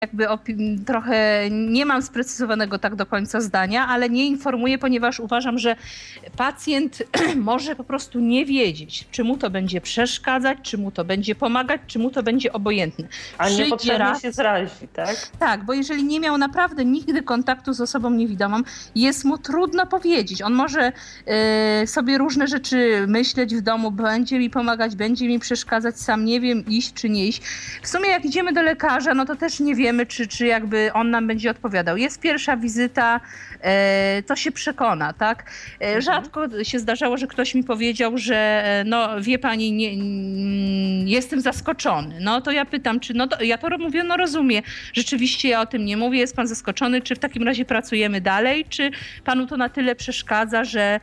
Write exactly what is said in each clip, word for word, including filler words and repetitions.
jakby opi- trochę nie mam sprecyzowanego tak do końca zdania, ale nie informuję, ponieważ uważam, że pacjent może po prostu nie wiedzieć, czy mu to będzie przeszkadzać, czy mu to będzie pomagać, czy mu to będzie obojętne. A Przyjdzie niepotrzebnie raz- się zrazi, tak? Tak, bo jeżeli nie miał naprawdę nigdy kontaktu z osobą niewidomą, jest mu trudno powiedzieć. On może e, sobie różne rzeczy myśleć w domu, będzie mi pomagać, będzie mi przeszkadzać, sam nie wiem, iść czy nie iść. W sumie jak idziemy do lekarza, no to też nie wiemy, czy, czy jakby on nam będzie odpowiadał. Jest pierwsza wizyta, e, to się przekona, tak? E, rzadko się zdarzało, że ktoś mi powiedział, że e, no wie pani, nie, mm, jestem zaskoczony. No to ja pytam, czy no to, ja to mówię, no rozumiem. Rzeczywiście ja o tym nie mówię, jest pan zaskoczony, czy w takim razie pracujemy dalej, czy panu to na tyle przeszkadza, że,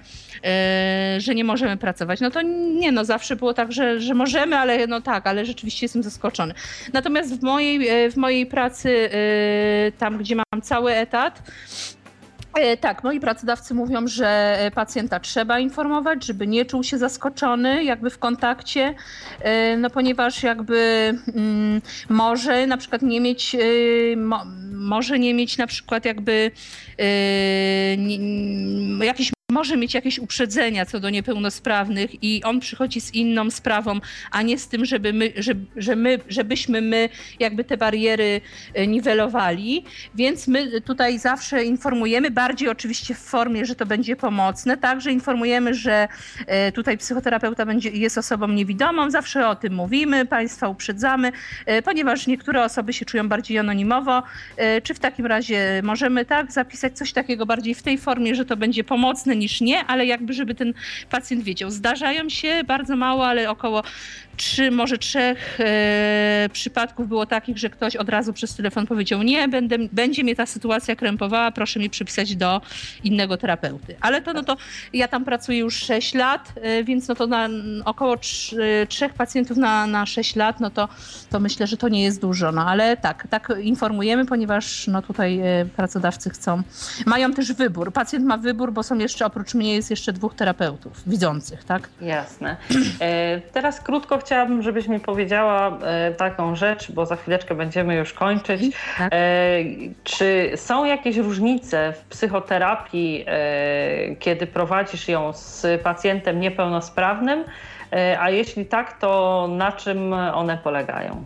e, że nie możemy pracować. No to nie, no zawsze było tak, że, że możemy, ale no tak, ale rzeczywiście jestem zaskoczony. Natomiast w mojej, e, w mojej pracy, e, tam gdzie mam cały etat, E, Tak, moi pracodawcy mówią, że pacjenta trzeba informować, żeby nie czuł się zaskoczony jakby w kontakcie, e, no ponieważ jakby mm, może na przykład nie mieć, e, mo, może nie mieć na przykład jakby e, nie, jakiś może mieć jakieś uprzedzenia co do niepełnosprawnych i on przychodzi z inną sprawą, a nie z tym, żeby my, że, że my, żebyśmy my jakby te bariery niwelowali. Więc my tutaj zawsze informujemy, bardziej oczywiście w formie, że to będzie pomocne, także informujemy, że tutaj psychoterapeuta będzie, jest osobą niewidomą, zawsze o tym mówimy, państwa uprzedzamy, ponieważ niektóre osoby się czują bardziej anonimowo. Czy w takim razie możemy tak zapisać coś takiego bardziej w tej formie, że to będzie pomocne niż nie, ale jakby żeby ten pacjent wiedział. Zdarzają się bardzo mało, ale około trzy, może trzech e, przypadków było takich, że ktoś od razu przez telefon powiedział nie, będę, będzie mnie ta sytuacja krępowała, proszę mi przypisać do innego terapeuty. Ale to no to ja tam pracuję już sześć lat, e, więc no to na około trzy, trzech pacjentów na, na sześć lat, no to, to myślę, że to nie jest dużo, no ale tak, tak informujemy, ponieważ no tutaj e, pracodawcy chcą, mają też wybór. Pacjent ma wybór, bo są jeszcze, oprócz mnie jest jeszcze dwóch terapeutów widzących, tak? Jasne. E, teraz krótko chciałabym, żebyś mi powiedziała e, taką rzecz, bo za chwileczkę będziemy już kończyć. Tak. E, czy są jakieś różnice w psychoterapii, e, kiedy prowadzisz ją z pacjentem niepełnosprawnym? E, a jeśli tak, to na czym one polegają?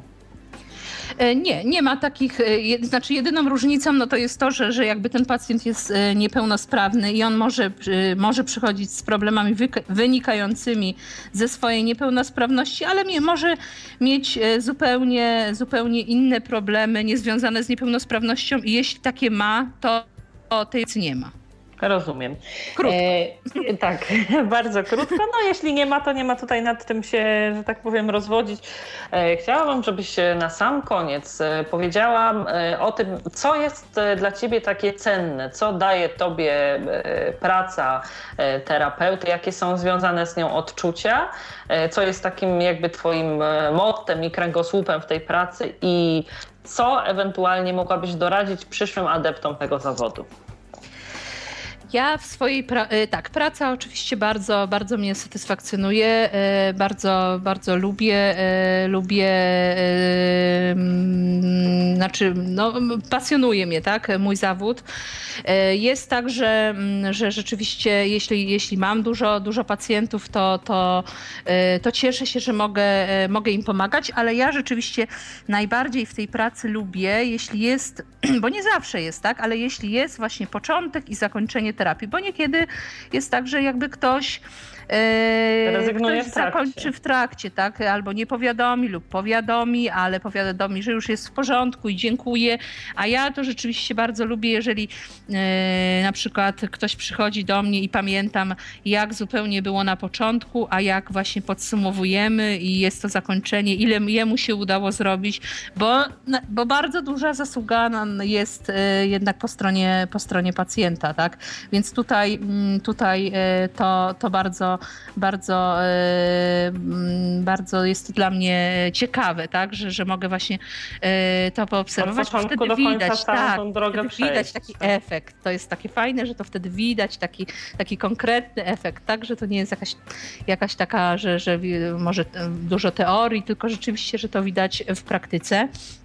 Nie, nie ma takich, znaczy jedyną różnicą no to jest to, że, że jakby ten pacjent jest niepełnosprawny i on może, może przychodzić z problemami wynikającymi ze swojej niepełnosprawności, ale może mieć zupełnie, zupełnie inne problemy niezwiązane z niepełnosprawnością i jeśli takie ma, to, to tej nie ma. Rozumiem. Krótko. E, tak, bardzo krótko. No jeśli nie ma, to nie ma tutaj nad czym się, że tak powiem, rozwodzić. E, chciałabym, żebyś na sam koniec e, powiedziała e, o tym, co jest e, dla ciebie takie cenne, co daje tobie e, praca e, terapeuty, jakie są związane z nią odczucia, e, co jest takim jakby twoim e, mottem i kręgosłupem w tej pracy i co ewentualnie mogłabyś doradzić przyszłym adeptom tego zawodu. Ja w swojej, pra- tak, praca oczywiście bardzo, bardzo mnie satysfakcjonuje, bardzo, bardzo lubię, lubię, znaczy, no, pasjonuje mnie, tak, mój zawód. Jest tak, że, że rzeczywiście, jeśli, jeśli mam dużo, dużo pacjentów, to, to, to cieszę się, że mogę, mogę im pomagać, ale ja rzeczywiście najbardziej w tej pracy lubię, jeśli jest, bo nie zawsze jest, tak, ale jeśli jest właśnie początek i zakończenie terapii, bo niekiedy jest tak, że jakby ktoś, e, ktoś w zakończy w trakcie, tak? Albo nie powiadomi lub powiadomi, ale powiadomi, że już jest w porządku i dziękuję. A ja to rzeczywiście bardzo lubię, jeżeli e, na przykład ktoś przychodzi do mnie i pamiętam, jak zupełnie było na początku, a jak właśnie podsumowujemy i jest to zakończenie, ile jemu się udało zrobić, bo, bo bardzo duża zasługa jest e, jednak po stronie, po stronie pacjenta, tak? Więc tutaj, tutaj to, to bardzo, bardzo, bardzo jest to dla mnie ciekawe, tak? że, że mogę właśnie to poobserwować. Od początku wtedy do końca widać, całą tak, tą drogę wtedy widać taki tak. efekt. To jest takie fajne, że to wtedy widać taki, taki konkretny efekt, tak? Że to nie jest jakaś, jakaś taka, że, że może dużo teorii, tylko rzeczywiście, że to widać w praktyce.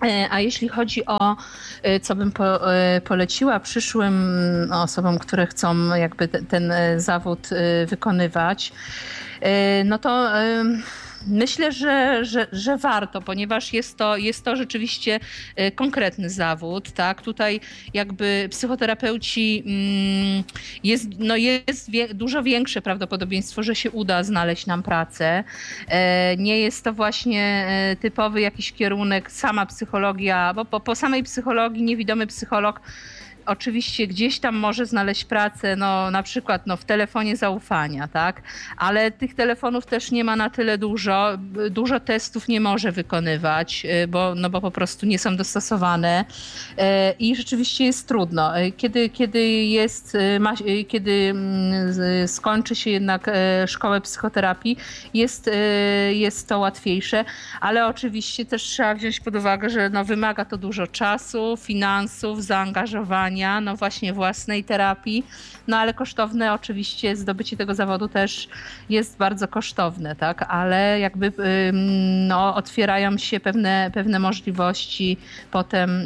A jeśli chodzi o, co bym po, poleciła przyszłym osobom, które chcą jakby ten zawód wykonywać, no to myślę, że, że, że warto, ponieważ jest to, jest to rzeczywiście konkretny zawód, tak? Tutaj jakby psychoterapeuci jest, no jest wie, dużo większe prawdopodobieństwo, że się uda znaleźć nam pracę. Nie jest to właśnie typowy jakiś kierunek, sama psychologia, bo po, po samej psychologii niewidomy psycholog oczywiście gdzieś tam może znaleźć pracę, no na przykład no, w telefonie zaufania, tak? Ale tych telefonów też nie ma na tyle dużo. Dużo testów nie może wykonywać, bo, no, bo po prostu nie są dostosowane i rzeczywiście jest trudno. Kiedy, kiedy, jest, kiedy skończy się jednak szkołę psychoterapii, jest, jest to łatwiejsze, ale oczywiście też trzeba wziąć pod uwagę, że no, wymaga to dużo czasu, finansów, zaangażowania, no właśnie własnej terapii, no ale kosztowne oczywiście, zdobycie tego zawodu też jest bardzo kosztowne, tak, ale jakby no, otwierają się pewne, pewne możliwości potem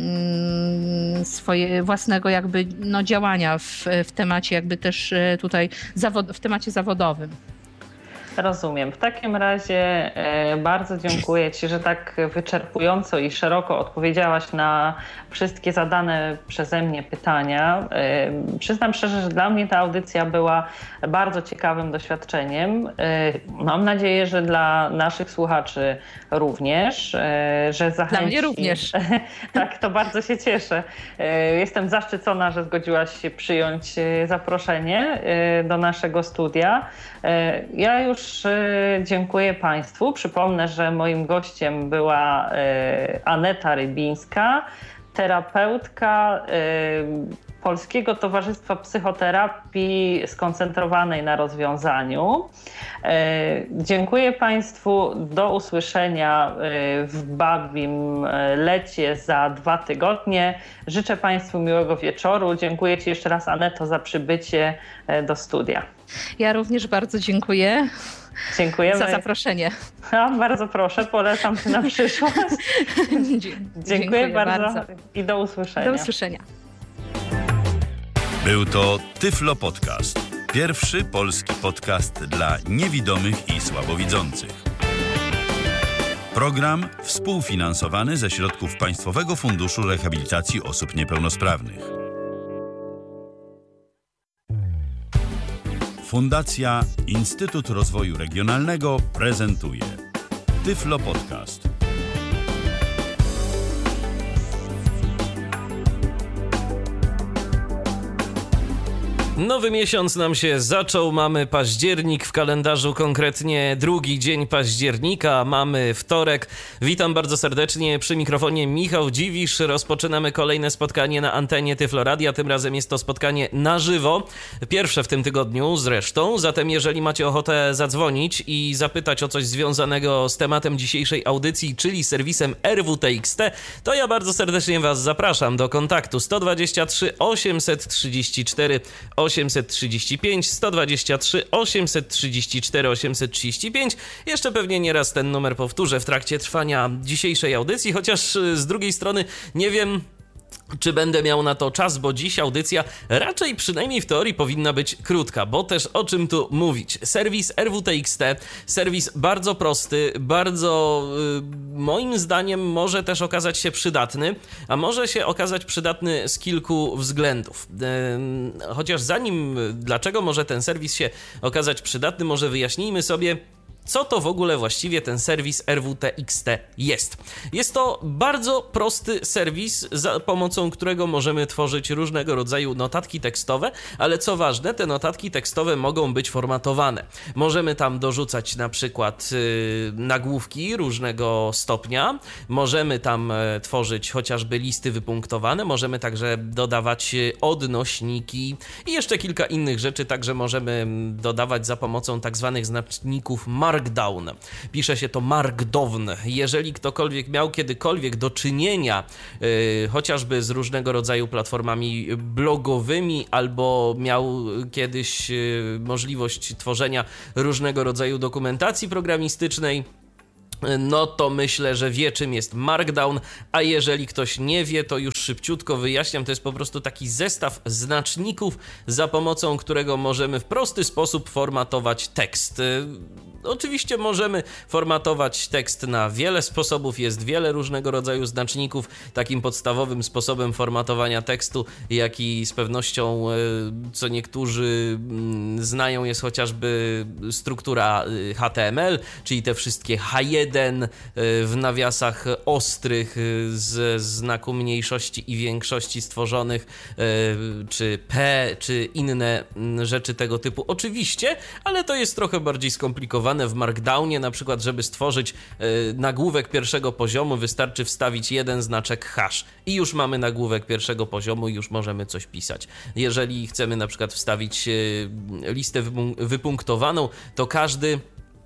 swoje własnego jakby no, działania w, w temacie jakby też tutaj zawod, w temacie zawodowym. Rozumiem. W takim razie bardzo dziękuję Ci, że tak wyczerpująco i szeroko odpowiedziałaś na wszystkie zadane przeze mnie pytania. Przyznam szczerze, że dla mnie ta audycja była bardzo ciekawym doświadczeniem. Mam nadzieję, że dla naszych słuchaczy również, że zachęci... Dla mnie również. Tak, to bardzo się cieszę. Jestem zaszczycona, że zgodziłaś się przyjąć zaproszenie do naszego studia. Ja już dziękuję Państwu. Przypomnę, że moim gościem była Aneta Rybińska, terapeutka Polskiego Towarzystwa Psychoterapii skoncentrowanej na rozwiązaniu. Dziękuję Państwu. Do usłyszenia w Babim Lecie za dwa tygodnie. Życzę Państwu miłego wieczoru. Dziękuję Ci jeszcze raz, Aneto, za przybycie do studia. Ja również bardzo dziękuję. Dziękujemy za zaproszenie. A, bardzo proszę, polecam Ci na przyszłość. Dziękuję, Dziękuję bardzo. bardzo i do usłyszenia. Do usłyszenia. Był to Tyflo Podcast. Pierwszy polski podcast dla niewidomych i słabowidzących. Program współfinansowany ze środków Państwowego Funduszu Rehabilitacji Osób Niepełnosprawnych. Fundacja Instytut Rozwoju Regionalnego prezentuje Tyflo Podcast. Nowy miesiąc nam się zaczął, mamy październik w kalendarzu, konkretnie drugi dzień października, mamy wtorek. Witam bardzo serdecznie, przy mikrofonie Michał Dziwisz. Rozpoczynamy kolejne spotkanie na antenie Tyflo Radia, tym razem jest to spotkanie na żywo, pierwsze w tym tygodniu zresztą, zatem jeżeli macie ochotę zadzwonić i zapytać o coś związanego z tematem dzisiejszej audycji, czyli serwisem R W T X T, to ja bardzo serdecznie Was zapraszam do kontaktu sto dwadzieścia trzy osiemset trzydzieści cztery osiemset trzydzieści pięć, sto dwadzieścia trzy osiemset trzydzieści cztery osiemset trzydzieści pięć. Jeszcze pewnie nieraz ten numer powtórzę w trakcie trwania dzisiejszej audycji, chociaż z drugiej strony nie wiem, czy będę miał na to czas, bo dziś audycja raczej przynajmniej w teorii powinna być krótka, bo też o czym tu mówić. Serwis R W T X T, serwis bardzo prosty, bardzo yy, moim zdaniem może też okazać się przydatny, a może się okazać przydatny z kilku względów. Yy, chociaż zanim, dlaczego może ten serwis się okazać przydatny, może wyjaśnijmy sobie, co to w ogóle właściwie ten serwis R W T X T jest. Jest to bardzo prosty serwis, za pomocą którego możemy tworzyć różnego rodzaju notatki tekstowe, ale co ważne, te notatki tekstowe mogą być formatowane. Możemy tam dorzucać na przykład yy, nagłówki różnego stopnia, możemy tam yy, tworzyć chociażby listy wypunktowane, możemy także dodawać yy, odnośniki i jeszcze kilka innych rzeczy, także możemy dodawać za pomocą tak zwanych znaczników mark Markdown. Pisze się to Markdown. Jeżeli ktokolwiek miał kiedykolwiek do czynienia yy, chociażby z różnego rodzaju platformami blogowymi albo miał kiedyś yy, możliwość tworzenia różnego rodzaju dokumentacji programistycznej, no to myślę, że wie, czym jest Markdown, a jeżeli ktoś nie wie, to już szybciutko wyjaśniam, to jest po prostu taki zestaw znaczników, za pomocą którego możemy w prosty sposób formatować tekst. Oczywiście możemy formatować tekst na wiele sposobów, jest wiele różnego rodzaju znaczników. Takim podstawowym sposobem formatowania tekstu, jaki z pewnością co niektórzy znają, jest chociażby struktura H T M L, czyli te wszystkie H jeden w nawiasach ostrych z znaku mniejszości i większości stworzonych, czy P, czy inne rzeczy tego typu. Oczywiście, ale to jest trochę bardziej skomplikowane. W Markdownie na przykład, żeby stworzyć y, nagłówek pierwszego poziomu, wystarczy wstawić jeden znaczek hash i już mamy nagłówek pierwszego poziomu i już możemy coś pisać. Jeżeli chcemy na przykład wstawić y, listę wypunktowaną, to każdy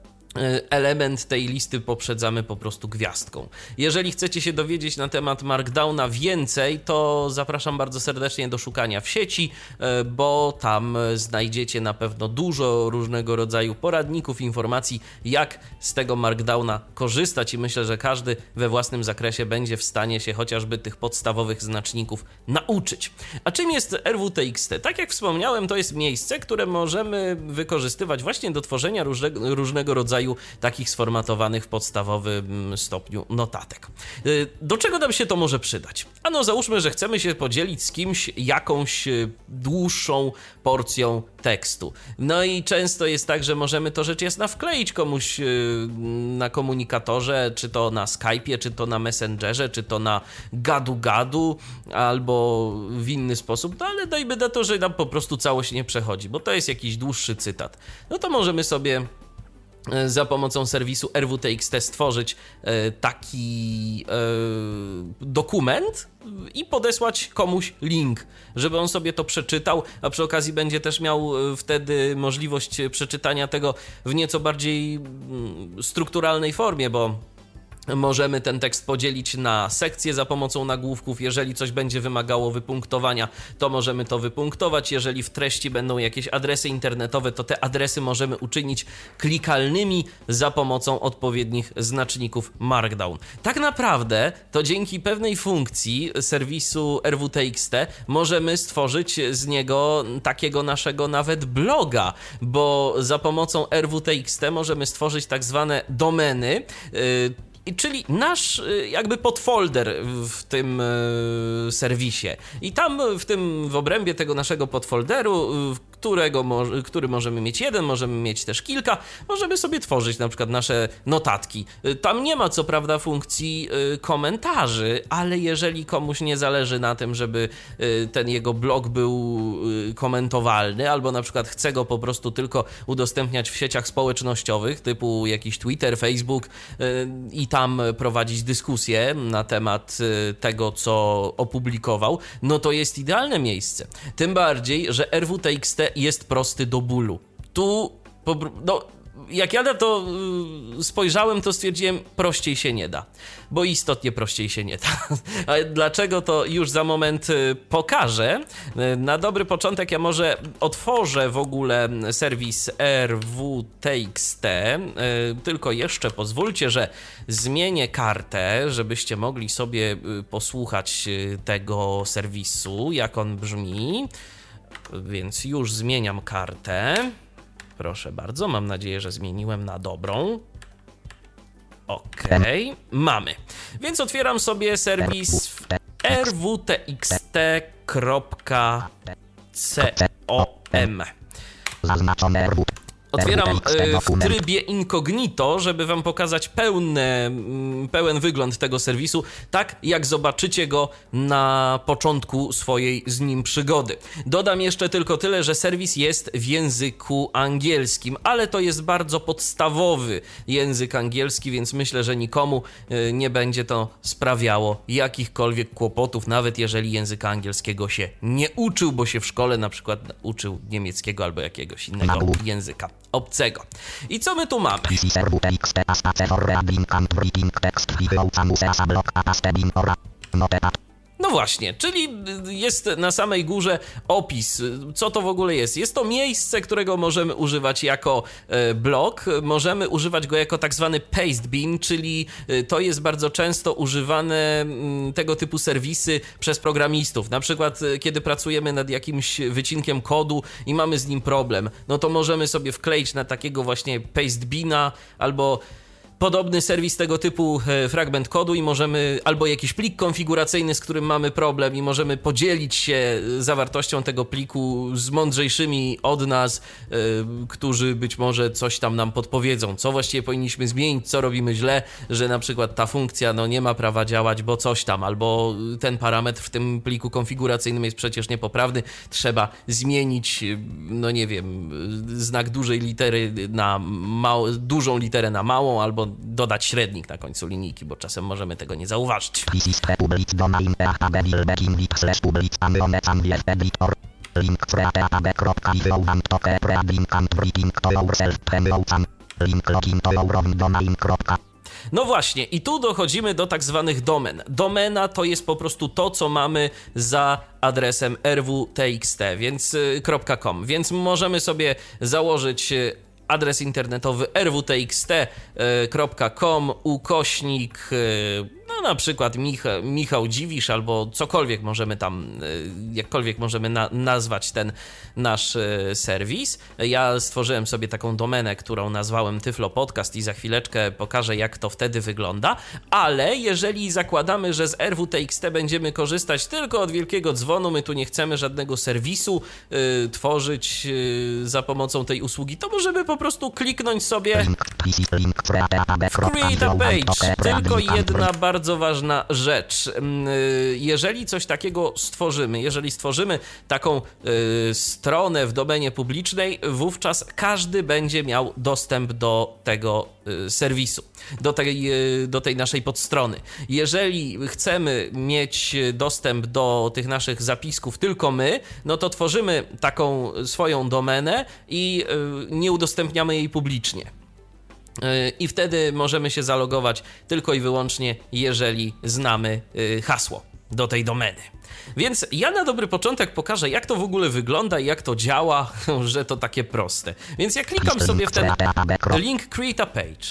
element tej listy poprzedzamy po prostu gwiazdką. Jeżeli chcecie się dowiedzieć na temat Markdowna więcej, to zapraszam bardzo serdecznie do szukania w sieci, bo tam znajdziecie na pewno dużo różnego rodzaju poradników, informacji, jak z tego Markdowna korzystać i myślę, że każdy we własnym zakresie będzie w stanie się chociażby tych podstawowych znaczników nauczyć. A czym jest R W T X T? Tak jak wspomniałem, to jest miejsce, które możemy wykorzystywać właśnie do tworzenia różnego, różnego rodzaju takich sformatowanych w podstawowym stopniu notatek. Do czego nam się to może przydać? Ano załóżmy, że chcemy się podzielić z kimś jakąś dłuższą porcją tekstu. No i często jest tak, że możemy to rzecz jasna wkleić komuś na komunikatorze, czy to na Skype'ie, czy to na Messengerze, czy to na gadu-gadu, albo w inny sposób, no ale dajmy na to, że nam po prostu całość nie przechodzi, bo to jest jakiś dłuższy cytat. No to możemy sobie za pomocą serwisu R W T X T stworzyć taki dokument i podesłać komuś link, żeby on sobie to przeczytał, a przy okazji będzie też miał wtedy możliwość przeczytania tego w nieco bardziej strukturalnej formie, bo możemy ten tekst podzielić na sekcje za pomocą nagłówków. Jeżeli coś będzie wymagało wypunktowania, to możemy to wypunktować. Jeżeli w treści będą jakieś adresy internetowe, to te adresy możemy uczynić klikalnymi za pomocą odpowiednich znaczników Markdown. Tak naprawdę to dzięki pewnej funkcji serwisu R W T X T możemy stworzyć z niego takiego naszego nawet bloga, bo za pomocą R W T X T możemy stworzyć tak zwane domeny, yy, czyli nasz jakby podfolder w tym serwisie. I tam w tym, w obrębie tego naszego podfolderu, którego, który możemy mieć jeden, możemy mieć też kilka, możemy sobie tworzyć na przykład nasze notatki. Tam nie ma co prawda funkcji komentarzy, ale jeżeli komuś nie zależy na tym, żeby ten jego blog był komentowalny, albo na przykład chce go po prostu tylko udostępniać w sieciach społecznościowych, typu jakiś Twitter, Facebook i tam prowadzić dyskusję na temat tego, co opublikował, no to jest idealne miejsce. Tym bardziej, że R W T X T jest prosty do bólu. Tu, no, jak ja na to spojrzałem, to stwierdziłem, prościej się nie da. Bo istotnie prościej się nie da. A dlaczego, to już za moment pokażę. Na dobry początek ja może otworzę w ogóle serwis R W T X T. Tylko jeszcze pozwólcie, że zmienię kartę, żebyście mogli sobie posłuchać tego serwisu, jak on brzmi. Więc już zmieniam kartę. Proszę bardzo, mam nadzieję, że zmieniłem na dobrą. Okej, okay. Mamy. Więc otwieram sobie serwis r w t x t kropka com. Otwieram w trybie incognito, żeby wam pokazać pełne, pełen wygląd tego serwisu, tak jak zobaczycie go na początku swojej z nim przygody. Dodam jeszcze tylko tyle, że serwis jest w języku angielskim, ale to jest bardzo podstawowy język angielski, więc myślę, że nikomu nie będzie to sprawiało jakichkolwiek kłopotów, nawet jeżeli języka angielskiego się nie uczył, bo się w szkole na przykład uczył niemieckiego albo jakiegoś innego języka obcego. I co my tu mamy? No No właśnie, czyli jest na samej górze opis, co to w ogóle jest. Jest to miejsce, którego możemy używać jako blog, możemy używać go jako tak zwany pastebin, czyli to jest bardzo często używane tego typu serwisy przez programistów. Na przykład kiedy pracujemy nad jakimś wycinkiem kodu i mamy z nim problem, no to możemy sobie wkleić na takiego właśnie pastebina albo podobny serwis tego typu fragment kodu i możemy, albo jakiś plik konfiguracyjny, z którym mamy problem i możemy podzielić się zawartością tego pliku z mądrzejszymi od nas, yy, którzy być może coś tam nam podpowiedzą, co właściwie powinniśmy zmienić, co robimy źle, że na przykład ta funkcja no nie ma prawa działać, bo coś tam, albo ten parametr w tym pliku konfiguracyjnym jest przecież niepoprawny, trzeba zmienić, no nie wiem, znak dużej litery na mał- dużą literę na małą, albo dodać średnik na końcu linijki, bo czasem możemy tego nie zauważyć. No właśnie, i tu dochodzimy do tak zwanych domen. Domena to jest po prostu to, co mamy za adresem r w t x t, więc .com, więc możemy sobie założyć adres internetowy r w t x t kropka com ukośnik no na przykład Micha, Michał Dziwisz albo cokolwiek możemy tam, jakkolwiek możemy na, nazwać ten nasz serwis. Ja stworzyłem sobie taką domenę, którą nazwałem Tyflo Podcast i za chwileczkę pokażę, jak to wtedy wygląda, ale jeżeli zakładamy, że z r w t x t będziemy korzystać tylko od wielkiego dzwonu, my tu nie chcemy żadnego serwisu y, tworzyć y, za pomocą tej usługi, to możemy po prostu kliknąć sobie w Create a Page. Tylko jedna bardzo ważna rzecz. Jeżeli coś takiego stworzymy, jeżeli stworzymy taką y, stronę w domenie publicznej, wówczas każdy będzie miał dostęp do tego y, serwisu, do tej, y, do tej naszej podstrony. Jeżeli chcemy mieć dostęp do tych naszych zapisków tylko my, no to tworzymy taką swoją domenę i y, nie udostępniamy jej publicznie. I wtedy możemy się zalogować tylko i wyłącznie, jeżeli znamy hasło do tej domeny. Więc ja na dobry początek pokażę, jak to w ogóle wygląda i jak to działa, że to takie proste. Więc ja klikam sobie w ten link Create a Page.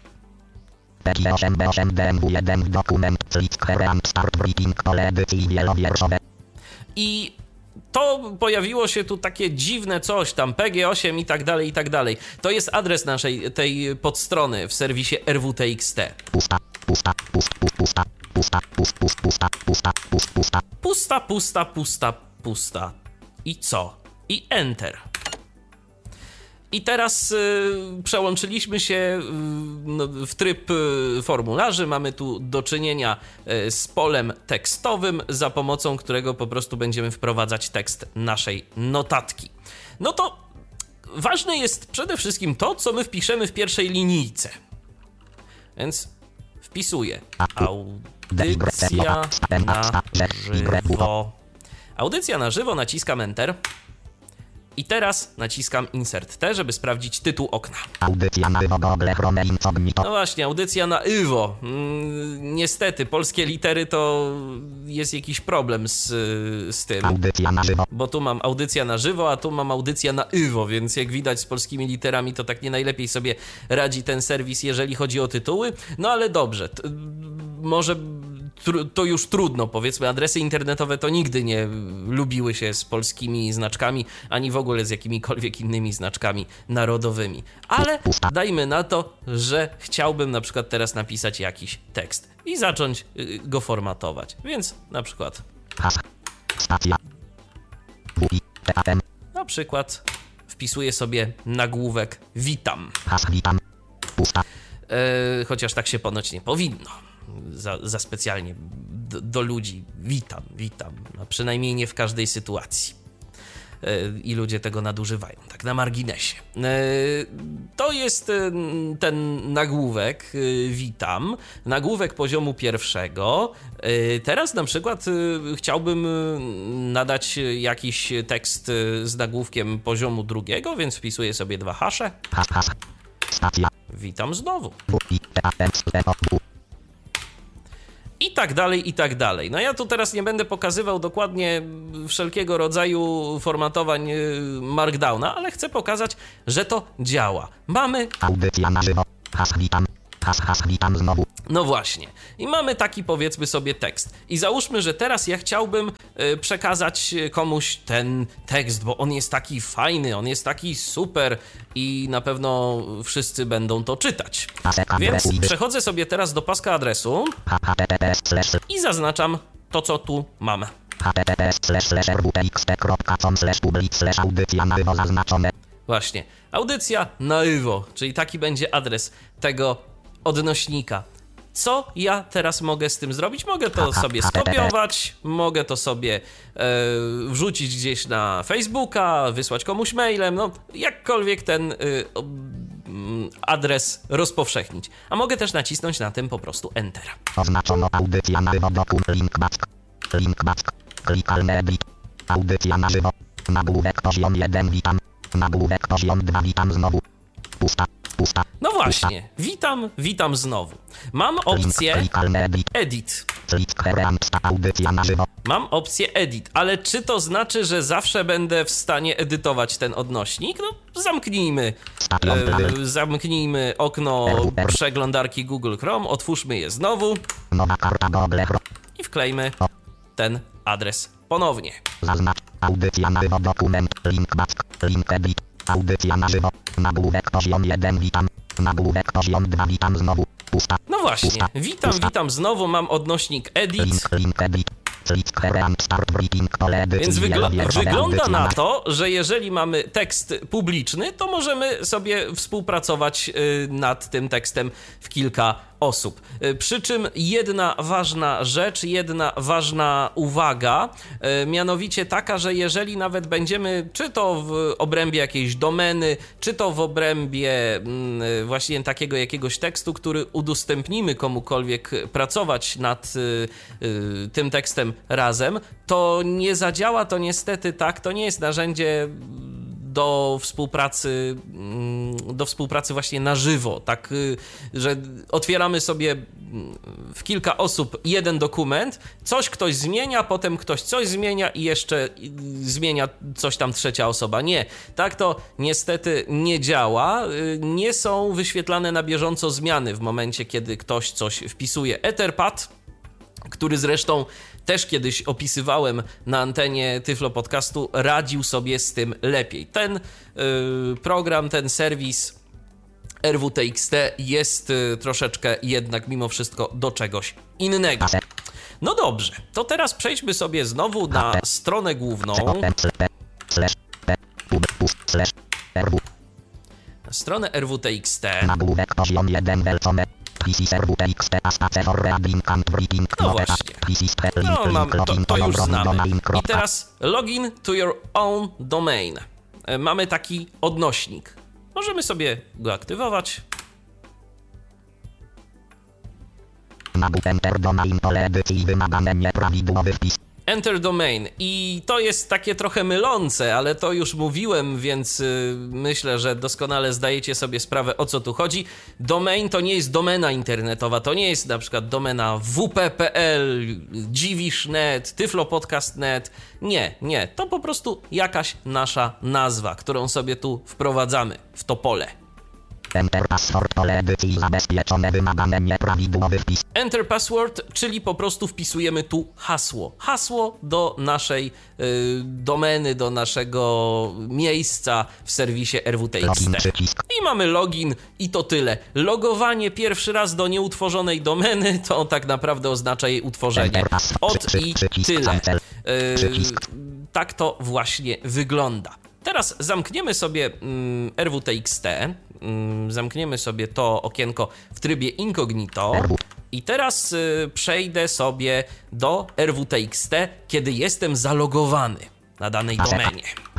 I to pojawiło się tu takie dziwne coś tam, P G osiem i tak dalej, i tak dalej. To jest adres naszej tej podstrony w serwisie r w t x t. Pusta, pusta, pusta, pusta, pusta, pusta, pusta, pusta, pusta, pusta, pusta, pusta, pusta. I co? I Enter. I teraz y, przełączyliśmy się y, no, w tryb y, formularzy. Mamy tu do czynienia y, z polem tekstowym, za pomocą którego po prostu będziemy wprowadzać tekst naszej notatki. No to ważne jest przede wszystkim to, co my wpiszemy w pierwszej linijce. Więc wpisuję audycja na żywo. Audycja na żywo, naciskam Enter. I teraz naciskam Insert T, żeby sprawdzić tytuł okna. Audycja na Iwo, no właśnie, audycja na Iwo. Mm, niestety, polskie litery to jest jakiś problem z, z tym. Audycja na żywo. Bo tu mam audycja na żywo, a tu mam audycja na Iwo, więc jak widać z polskimi literami to tak nie najlepiej sobie radzi ten serwis, jeżeli chodzi o tytuły. No ale dobrze, t- może... to już trudno, powiedzmy, adresy internetowe to nigdy nie lubiły się z polskimi znaczkami, ani w ogóle z jakimikolwiek innymi znaczkami narodowymi. Ale dajmy na to, że chciałbym na przykład teraz napisać jakiś tekst i zacząć go formatować. Więc na przykład na przykład wpisuję sobie nagłówek witam. E, chociaż tak się ponoć nie powinno. Za, za specjalnie do, do ludzi. Witam, witam. No, przynajmniej nie w każdej sytuacji. Yy, I ludzie tego nadużywają, tak na marginesie. Yy, to jest yy, ten nagłówek, yy, witam. Nagłówek poziomu pierwszego. Yy, teraz na przykład yy, chciałbym yy, nadać jakiś tekst yy, z nagłówkiem poziomu drugiego, więc wpisuję sobie dwa hasze. Witam znowu. I tak dalej, i tak dalej. No ja tu teraz nie będę pokazywał dokładnie wszelkiego rodzaju formatowań Markdowna, ale chcę pokazać, że to działa. Mamy... Audycja na żywo. Has, witam. Has, has, witam znowu. No właśnie. I mamy taki, powiedzmy sobie, tekst. I załóżmy, że teraz ja chciałbym y, przekazać komuś ten tekst, bo on jest taki fajny, on jest taki super i na pewno wszyscy będą to czytać. Więc przechodzę sobie teraz do paska adresu i zaznaczam to, co tu mamy. https slash slash rwtxt.com slash public slash audycja na żywo zaznaczone. Właśnie. Audycja na żywo, czyli taki będzie adres tego odnośnika. Co ja teraz mogę z tym zrobić? Mogę to sobie skopiować, mogę to sobie e, wrzucić gdzieś na Facebooka, wysłać komuś mailem, no jakkolwiek ten e, adres rozpowszechnić. A mogę też nacisnąć na tym po prostu Enter. Oznaczono audycja na żywo, dokun, link back, link back, klikalne edit, audycja na żywo, nagłówek poziom jeden, witam, nagłówek poziom dwa, witam znowu, pusta. Pusta. No właśnie, witam, witam znowu. Mam opcję Edit. Mam opcję Edit, ale czy to znaczy, że zawsze będę w stanie edytować ten odnośnik? No zamknijmy, e, zamknijmy okno przeglądarki Google Chrome, otwórzmy je znowu i wklejmy ten adres ponownie. Zaznacz audycja na żywo, dokument, link back, link edit. Audycja na żywo, nagłówek poziom jeden, witam, nagłówek poziom dwa, witam znowu, pusta. No właśnie, pusta, witam, pusta. witam znowu, mam odnośnik edit. Link, link edit. Więc wygl- wygląda na to, że jeżeli mamy tekst publiczny, to możemy sobie współpracować nad tym tekstem w kilka osób. Przy czym jedna ważna rzecz, jedna ważna uwaga, mianowicie taka, że jeżeli nawet będziemy, czy to w obrębie jakiejś domeny, czy to w obrębie właśnie takiego jakiegoś tekstu, który udostępnimy komukolwiek pracować nad tym tekstem razem, to nie zadziała to niestety tak, to nie jest narzędzie do współpracy, do współpracy właśnie na żywo, tak, że otwieramy sobie w kilka osób jeden dokument, coś ktoś zmienia, potem ktoś coś zmienia i jeszcze zmienia coś tam trzecia osoba. Nie, tak to niestety nie działa. Nie są wyświetlane na bieżąco zmiany w momencie, kiedy ktoś coś wpisuje. Etherpad, który zresztą też kiedyś opisywałem na antenie Tyflo Podcastu, radził sobie z tym lepiej. Ten yy, program, ten serwis R W T X T jest yy, troszeczkę jednak mimo wszystko do czegoś innego. No dobrze, to teraz przejdźmy sobie znowu na stronę główną. Na stronę R W T X T. No właśnie, no, mam, to, to już znamy. I teraz login to your own domain. Mamy taki odnośnik. Możemy sobie go aktywować. Enter domain, pole edycji, wymagane nieprawidłowy wpis. Enter domain i to jest takie trochę mylące, ale to już mówiłem, więc yy, myślę, że doskonale zdajecie sobie sprawę, o co tu chodzi. Domain to nie jest domena internetowa, to nie jest na przykład domena w p kropka p l, dziwisz kropka net, tyflopodcast kropka net. Nie, nie, to po prostu jakaś nasza nazwa, którą sobie tu wprowadzamy w to pole. Enter password, pole edycji zabezpieczone, wymagane nieprawidłowy wpis. Enter password, czyli po prostu wpisujemy tu hasło. Hasło do naszej y, domeny, do naszego miejsca w serwisie R W T X T. I mamy login i to tyle. Logowanie pierwszy raz do nieutworzonej domeny to tak naprawdę oznacza jej utworzenie. Od i tyle. Y, tak to właśnie wygląda. Teraz zamkniemy sobie mm, R W T X T, mm, zamkniemy sobie to okienko w trybie incognito i teraz y, przejdę sobie do R W T X T, kiedy jestem zalogowany na danej domenie.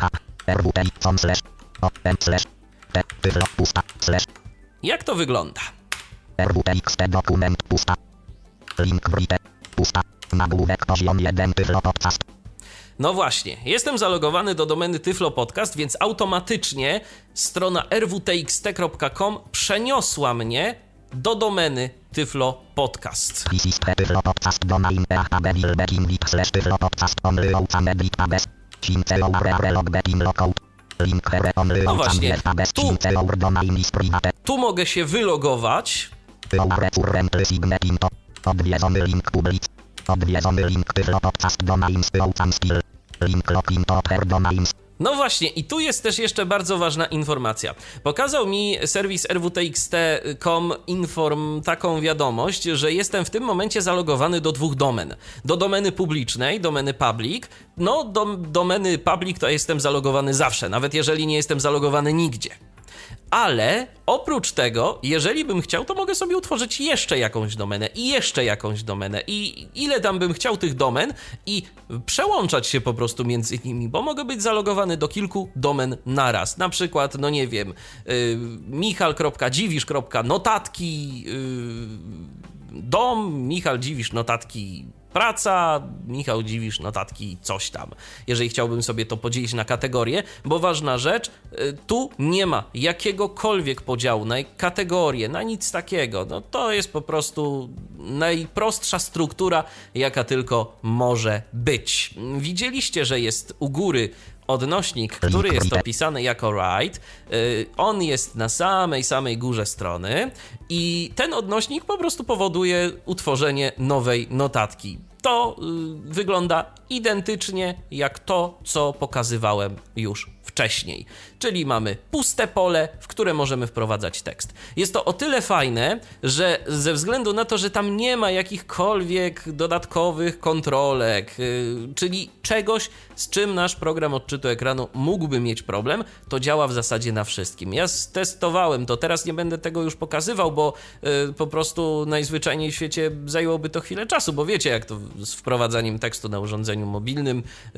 Jak to wygląda? R W T X T dokument pusta. Link write pusta. Nagłówek poziom jeden Tyflo Podcast. No właśnie, jestem zalogowany do domeny Tyflo Podcast, więc automatycznie strona r w t x t kropka com przeniosła mnie do domeny Tyflo Podcast. No właśnie, tu, tu mogę się wylogować. Odwiedzony link public. Odwiedzony link Tyflo Podcast domains skill. Link login to per domains. No właśnie, i tu jest też jeszcze bardzo ważna informacja. Pokazał mi serwis r w t x t kropka com inform taką wiadomość, że jestem w tym momencie zalogowany do dwóch domen. Do domeny publicznej, domeny public. No, do domeny public to jestem zalogowany zawsze, nawet jeżeli nie jestem zalogowany nigdzie. Ale oprócz tego, jeżeli bym chciał, to mogę sobie utworzyć jeszcze jakąś domenę i jeszcze jakąś domenę i ile tam bym chciał tych domen i przełączać się po prostu między nimi, bo mogę być zalogowany do kilku domen naraz. Na przykład, no nie wiem, yy, michal kropka dziwisz kropka notatki yy, dom, Michal Dziwisz notatki praca, Michał Dziwisz notatki coś tam. Jeżeli chciałbym sobie to podzielić na kategorie, bo ważna rzecz, tu nie ma jakiegokolwiek podziału na kategorie, na nic takiego. No to jest po prostu najprostsza struktura, jaka tylko może być. Widzieliście, że jest u góry odnośnik, który jest opisany jako write. On jest na samej, samej górze strony i ten odnośnik po prostu powoduje utworzenie nowej notatki. To wygląda identycznie jak to, co pokazywałem już wcześniej. Czyli mamy puste pole, w które możemy wprowadzać tekst. Jest to o tyle fajne, że ze względu na to, że tam nie ma jakichkolwiek dodatkowych kontrolek, yy, czyli czegoś, z czym nasz program odczytu ekranu mógłby mieć problem, to działa w zasadzie na wszystkim. Ja testowałem to, teraz nie będę tego już pokazywał, bo yy, po prostu najzwyczajniej w świecie zajęłoby to chwilę czasu, bo wiecie, jak to z wprowadzaniem tekstu na urządzeniu mobilnym, yy,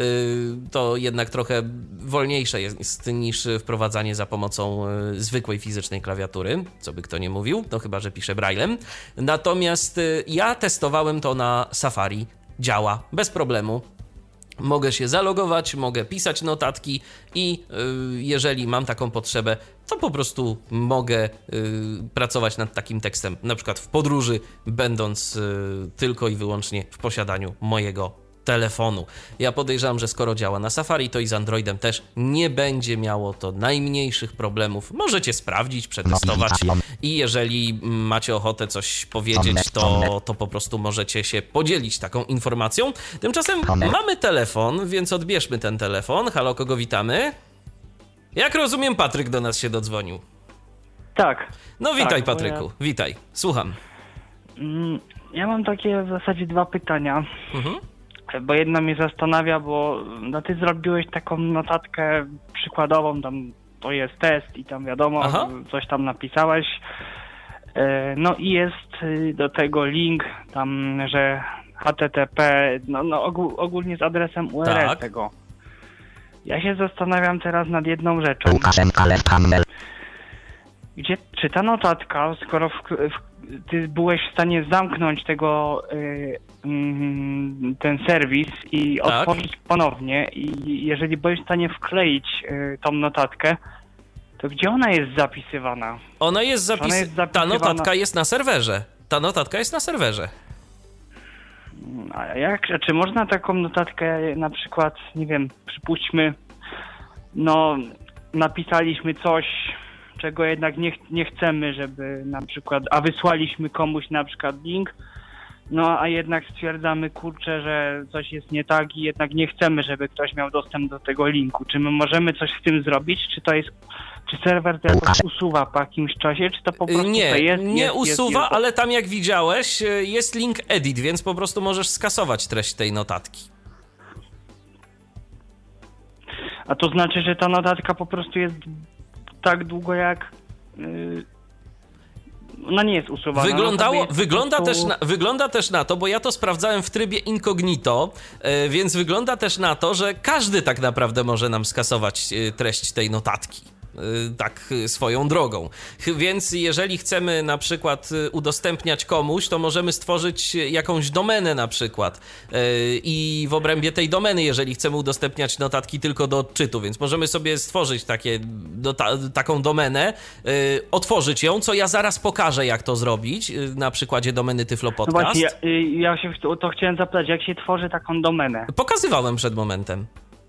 to jednak trochę wolniejsze jest niż wprowadzanie za pomocą y, zwykłej fizycznej klawiatury, co by kto nie mówił, no chyba że pisze braillem. Natomiast y, ja testowałem to na Safari, działa bez problemu. Mogę się zalogować, mogę pisać notatki i y, jeżeli mam taką potrzebę, to po prostu mogę y, pracować nad takim tekstem, na przykład w podróży, będąc y, tylko i wyłącznie w posiadaniu mojego telefonu. Ja podejrzewam, że skoro działa na Safari, to i z Androidem też nie będzie miało to najmniejszych problemów. Możecie sprawdzić, przetestować i jeżeli macie ochotę coś powiedzieć, to, to po prostu możecie się podzielić taką informacją. Tymczasem mamy telefon, więc odbierzmy ten telefon. Halo, kogo witamy? Jak rozumiem, Patryk do nas się dodzwonił. Tak. No witaj, tak, Patryku, ja... witaj. Słucham. Ja mam takie w zasadzie dwa pytania. Mhm. Bo jedno mnie zastanawia, bo no ty zrobiłeś taką notatkę przykładową, tam to jest test i tam wiadomo, Aha. coś tam napisałeś. No i jest do tego link tam, że H T T P, no, no ogól, ogólnie z adresem U R L tak. tego. Ja się zastanawiam teraz nad jedną rzeczą. Gdzie, czy ta notatka, skoro w, w, ty byłeś w stanie zamknąć tego, y, y, ten serwis i tak. otworzyć ponownie i jeżeli byłeś w stanie wkleić y, tą notatkę, to gdzie ona jest zapisywana? Ona jest, zapis... ona jest zapisywana... Ta notatka jest na serwerze. Ta notatka jest na serwerze. A jak, czy można taką notatkę na przykład, nie wiem, przypuśćmy, no napisaliśmy coś, czego jednak nie, nie chcemy, żeby na przykład, a wysłaliśmy komuś na przykład link, no a jednak stwierdzamy, kurczę, że coś jest nie tak i jednak nie chcemy, żeby ktoś miał dostęp do tego linku. Czy my możemy coś z tym zrobić? Czy to jest, czy serwer to jakoś usuwa po jakimś czasie, czy to po prostu nie, to jest? Nie jest, usuwa, jest, jest, ale tam jak widziałeś jest link edit, więc po prostu możesz skasować treść tej notatki. A to znaczy, że ta notatka po prostu jest tak długo jak... Yy, ona nie jest usuwana. Wyglądało, jest wygląda, prostu... też na, wygląda też na to, bo ja to sprawdzałem w trybie incognito, yy, więc wygląda też na to, że każdy tak naprawdę może nam skasować yy, treść tej notatki. tak swoją drogą. Więc jeżeli chcemy na przykład udostępniać komuś, to możemy stworzyć jakąś domenę na przykład i w obrębie tej domeny, jeżeli chcemy udostępniać notatki tylko do odczytu, więc możemy sobie stworzyć takie, do, ta, taką domenę, otworzyć ją, co ja zaraz pokażę, jak to zrobić na przykładzie domeny Tyflo Podcast. No właśnie, ja, ja się to, to chciałem zapytać, jak się tworzy taką domenę? Pokazywałem przed momentem.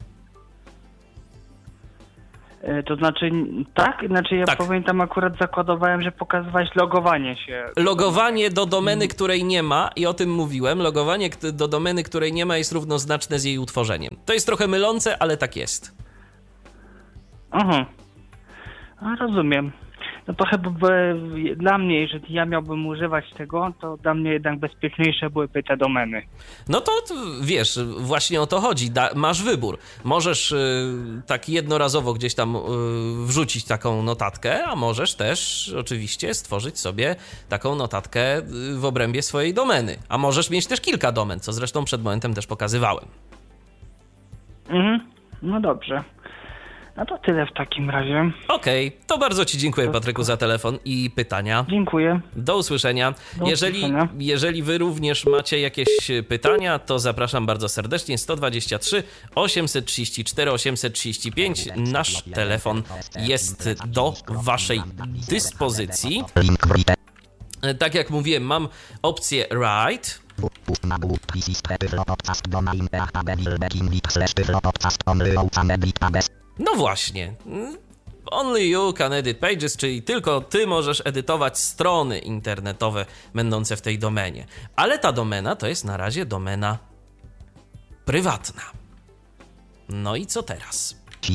To znaczy, tak? Znaczy ja tak. pamiętam, akurat zakładowałem, że pokazywałeś logowanie się. Logowanie do domeny, której nie ma, i o tym mówiłem, logowanie do domeny, której nie ma, jest równoznaczne z jej utworzeniem. To jest trochę mylące, ale tak jest. Aha, a, rozumiem. No to chyba by, dla mnie, jeżeli ja miałbym używać tego, to dla mnie jednak bezpieczniejsze byłyby te domeny. No to wiesz, właśnie o to chodzi. Da, masz wybór. Możesz y, tak jednorazowo gdzieś tam y, wrzucić taką notatkę, a możesz też oczywiście stworzyć sobie taką notatkę w obrębie swojej domeny. A możesz mieć też kilka domen, co zresztą przed momentem też pokazywałem. Mhm, no dobrze. No to tyle w takim razie. Okej, okay, to bardzo Ci dziękuję, Patryku, za telefon i pytania. Dziękuję. Do usłyszenia. Do jeżeli, usłyszenia. jeżeli Wy również macie jakieś pytania, to zapraszam bardzo serdecznie. sto dwadzieścia trzy osiemset trzydzieści cztery osiemset trzydzieści pięć. Nasz telefon jest do Waszej dyspozycji. Tak jak mówiłem, mam opcję Write. No właśnie. Only you can edit pages, czyli tylko ty możesz edytować strony internetowe będące w tej domenie. Ale ta domena to jest na razie domena prywatna. No i co teraz?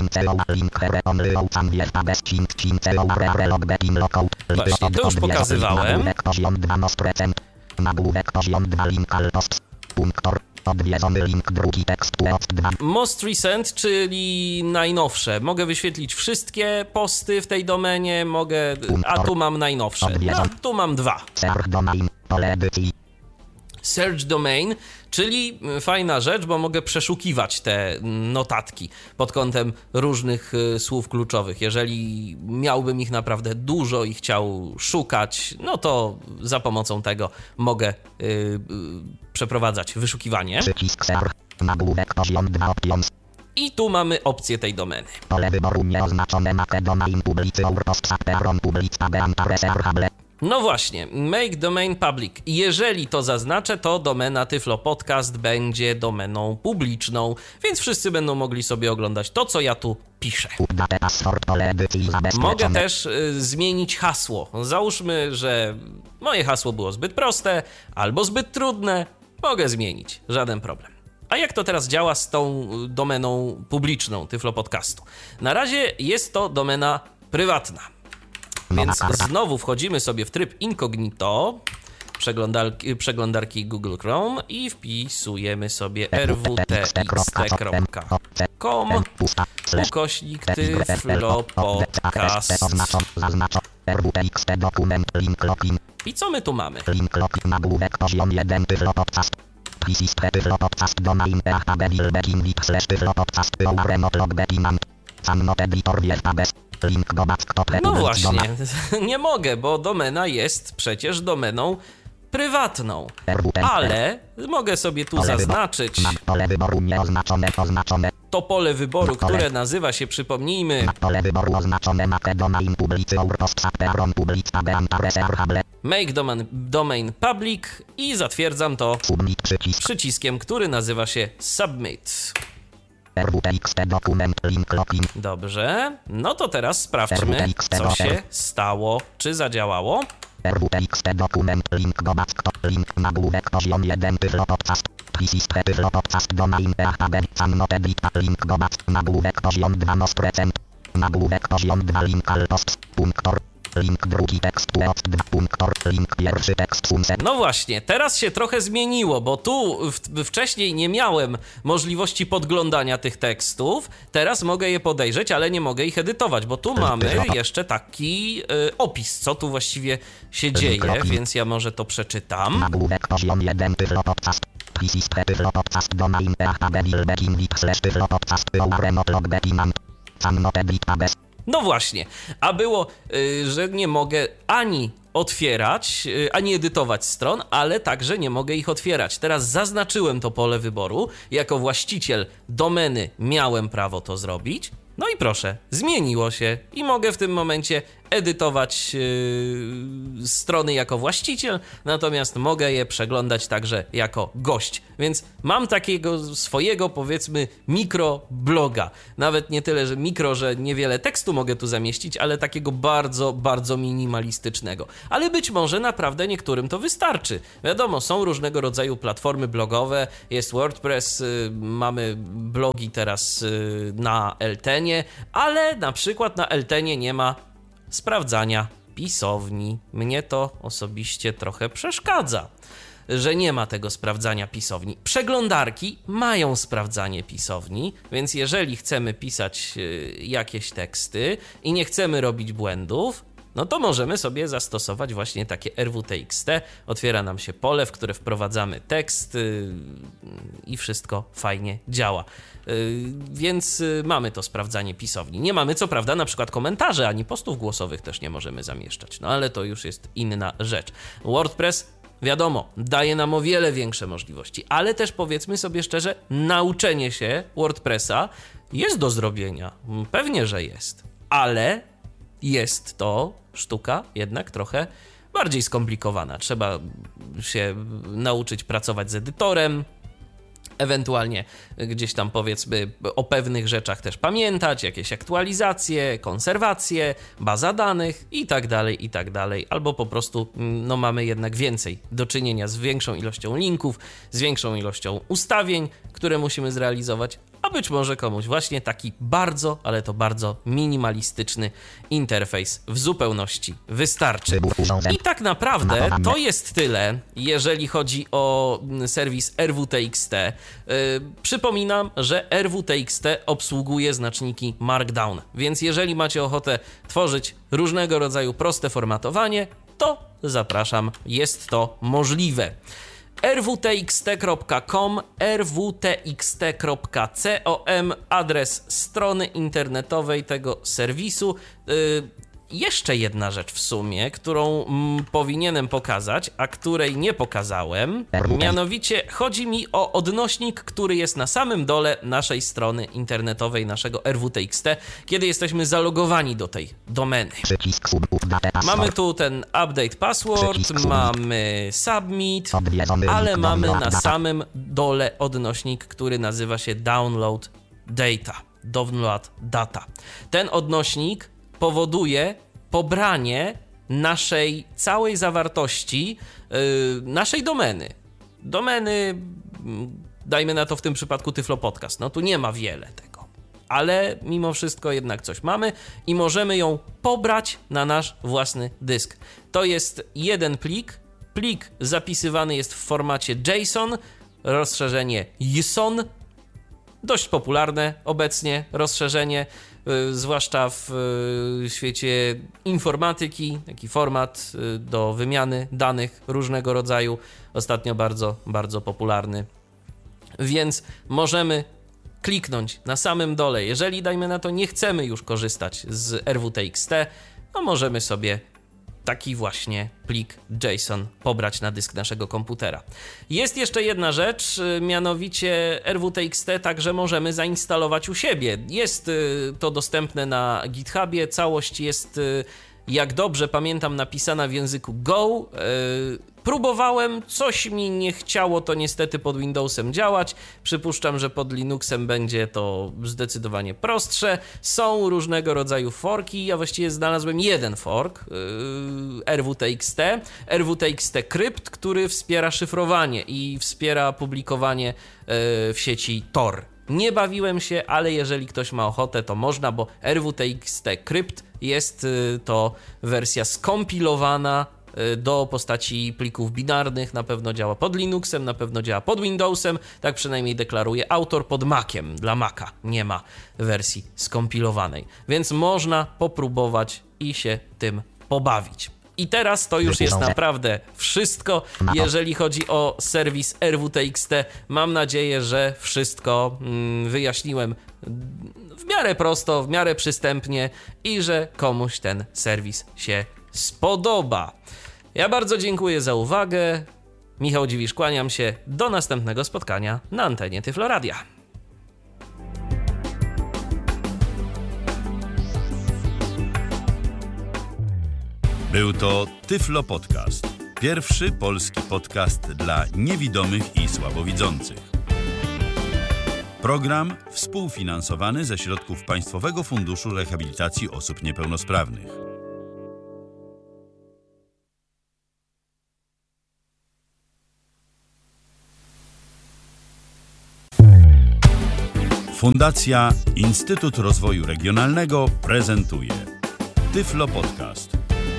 Właśnie, to już pokazywałem. Odwiedzony link, drugi tekst, Most recent, czyli najnowsze. Mogę wyświetlić wszystkie posty w tej domenie, mogę... A tu mam najnowsze. No, tu mam dwa. Search domain, czyli fajna rzecz, bo mogę przeszukiwać te notatki pod kątem różnych słów kluczowych. Jeżeli miałbym ich naprawdę dużo i chciał szukać, no to za pomocą tego mogę yy, yy, przeprowadzać wyszukiwanie. I tu mamy opcję tej domeny. Pole wyboru nieoznaczone make domain publicy autostsaperon publica beantareserhable. No właśnie, make domain public. Jeżeli to zaznaczę, to domena Tyflo Podcast będzie domeną publiczną, więc wszyscy będą mogli sobie oglądać to, co ja tu piszę. Mogę też y, zmienić hasło. Załóżmy, że moje hasło było zbyt proste albo zbyt trudne. Mogę zmienić, żaden problem. A jak to teraz działa z tą domeną publiczną Tyflo Podcastu? Na razie jest to domena prywatna. Więc znowu wchodzimy sobie w tryb incognito przeglądarki, przeglądarki Google Chrome i wpisujemy sobie r w t x t kropka com ukośnik Tyflo Podcast. I co my tu mamy? No właśnie, nie mogę, bo domena jest przecież domeną prywatną, ale mogę sobie tu zaznaczyć to pole wyboru, które nazywa się, przypomnijmy, Make domain, domain public i zatwierdzam to przyciskiem, który nazywa się Submit. Dobrze, no to teraz sprawdźmy, co się stało, czy zadziałało. R W T X T dokument link do back link nagłówek poziom jeden Tyflo Podcast Pisistę Tyflo Podcast domain P H B Sam notedit link do back nagłówek poziom dwa most recent nagłówek poziom dwa link alpost punktor link drugi tekst text dwa punktor link pierwszy tekst sunset. No właśnie, teraz się trochę zmieniło, bo tu w, wcześniej nie miałem możliwości podglądania tych tekstów, teraz mogę je podejrzeć, ale nie mogę ich edytować, bo tu mamy jeszcze taki y, opis, co tu właściwie się dzieje, więc ja może to przeczytam. Nagłówek poziom jeden Tyflo Podcast Pisistę Tyflo Podcast domain P H B Wilbekin slash Tyflo Podcast Ouremot log bekinant Sam notedit abes No właśnie, a było, yy, że nie mogę ani otwierać, yy, ani edytować stron, ale także nie mogę ich otwierać. Teraz zaznaczyłem to pole wyboru, jako właściciel domeny miałem prawo to zrobić. No i proszę, zmieniło się i mogę w tym momencie edytować yy, strony jako właściciel, natomiast mogę je przeglądać także jako gość. Więc mam takiego swojego, powiedzmy, mikrobloga. Nawet nie tyle, że mikro, że niewiele tekstu mogę tu zamieścić, ale takiego bardzo, bardzo minimalistycznego. Ale być może naprawdę niektórym to wystarczy. Wiadomo, są różnego rodzaju platformy blogowe, jest WordPress, yy, mamy blogi teraz yy, na Eltenie, ale na przykład na Eltenie nie ma sprawdzania pisowni. Mnie to osobiście trochę przeszkadza, że nie ma tego sprawdzania pisowni. Przeglądarki mają sprawdzanie pisowni, więc jeżeli chcemy pisać jakieś teksty i nie chcemy robić błędów, no to możemy sobie zastosować właśnie takie R W T X T. Otwiera nam się pole, w które wprowadzamy tekst yy, i wszystko fajnie działa. Yy, więc yy, mamy to sprawdzanie pisowni. Nie mamy co prawda na przykład komentarzy, ani postów głosowych też nie możemy zamieszczać, no ale to już jest inna rzecz. WordPress, wiadomo, daje nam o wiele większe możliwości, ale też powiedzmy sobie szczerze, nauczenie się WordPressa jest do zrobienia. Pewnie, że jest, ale jest to sztuka jednak trochę bardziej skomplikowana. Trzeba się nauczyć pracować z edytorem, ewentualnie gdzieś tam powiedzmy o pewnych rzeczach też pamiętać, jakieś aktualizacje, konserwacje, baza danych i tak dalej, i tak dalej. Albo po prostu no, mamy jednak więcej do czynienia z większą ilością linków, z większą ilością ustawień, które musimy zrealizować, a być może komuś właśnie taki bardzo, ale to bardzo minimalistyczny interfejs w zupełności wystarczy. I tak naprawdę to jest tyle, jeżeli chodzi o serwis R W T X T. Yy, przypominam, że R W T X T obsługuje znaczniki Markdown, więc jeżeli macie ochotę tworzyć różnego rodzaju proste formatowanie, to zapraszam, jest to możliwe. r w t x t kropka com, r w t x t kropka com, adres strony internetowej tego serwisu. Yy, jeszcze jedna rzecz w sumie, którą mm, powinienem pokazać, a której nie pokazałem, mianowicie chodzi mi o odnośnik, który jest na samym dole naszej strony internetowej, naszego R W T X T, kiedy jesteśmy zalogowani do tej domeny. Mamy tu ten update password, mamy submit, ale mamy na samym dole odnośnik, który nazywa się download data. Download data. Ten odnośnik powoduje pobranie naszej całej zawartości yy, naszej domeny. Domeny, dajmy na to w tym przypadku Tyflo Podcast. No tu nie ma wiele tego, ale mimo wszystko jednak coś mamy i możemy ją pobrać na nasz własny dysk. To jest jeden plik. Plik zapisywany jest w formacie JSON, rozszerzenie J S O N. Dość popularne obecnie rozszerzenie, yy, zwłaszcza w yy, świecie informatyki, taki format yy, do wymiany danych różnego rodzaju, ostatnio bardzo, bardzo popularny. Więc możemy kliknąć na samym dole, jeżeli dajmy na to nie chcemy już korzystać z R W T X T, no możemy sobie taki właśnie plik JSON pobrać na dysk naszego komputera. Jest jeszcze jedna rzecz, mianowicie R W T X T także możemy zainstalować u siebie. Jest to dostępne na GitHubie, całość jest, jak dobrze pamiętam, napisana w języku Go. Próbowałem, coś mi nie chciało to niestety pod Windowsem działać. Przypuszczam, że pod Linuxem będzie to zdecydowanie prostsze. Są różnego rodzaju forki. Ja właściwie znalazłem jeden fork yy, R W T X T. R W T X T Crypt, który wspiera szyfrowanie i wspiera publikowanie yy, w sieci Tor. Nie bawiłem się, ale jeżeli ktoś ma ochotę, to można, bo R W T X T Crypt jest yy, to wersja skompilowana do postaci plików binarnych, na pewno działa pod Linuxem, na pewno działa pod Windowsem, tak przynajmniej deklaruje autor, pod Maciem. Dla Maca nie ma wersji skompilowanej, więc można popróbować i się tym pobawić. I teraz to już jest naprawdę wszystko, jeżeli chodzi o serwis R W T X T. Mam nadzieję, że wszystko mm, wyjaśniłem w miarę prosto, w miarę przystępnie i że komuś ten serwis się spodoba. Ja bardzo dziękuję za uwagę. Michał Dziwisz, kłaniam się. Do następnego spotkania na antenie Tyflo Radia. Był to Tyflo Podcast. Pierwszy polski podcast dla niewidomych i słabowidzących. Program współfinansowany ze środków Państwowego Funduszu Rehabilitacji Osób Niepełnosprawnych. Fundacja Instytut Rozwoju Regionalnego prezentuje Tyflo Podcast.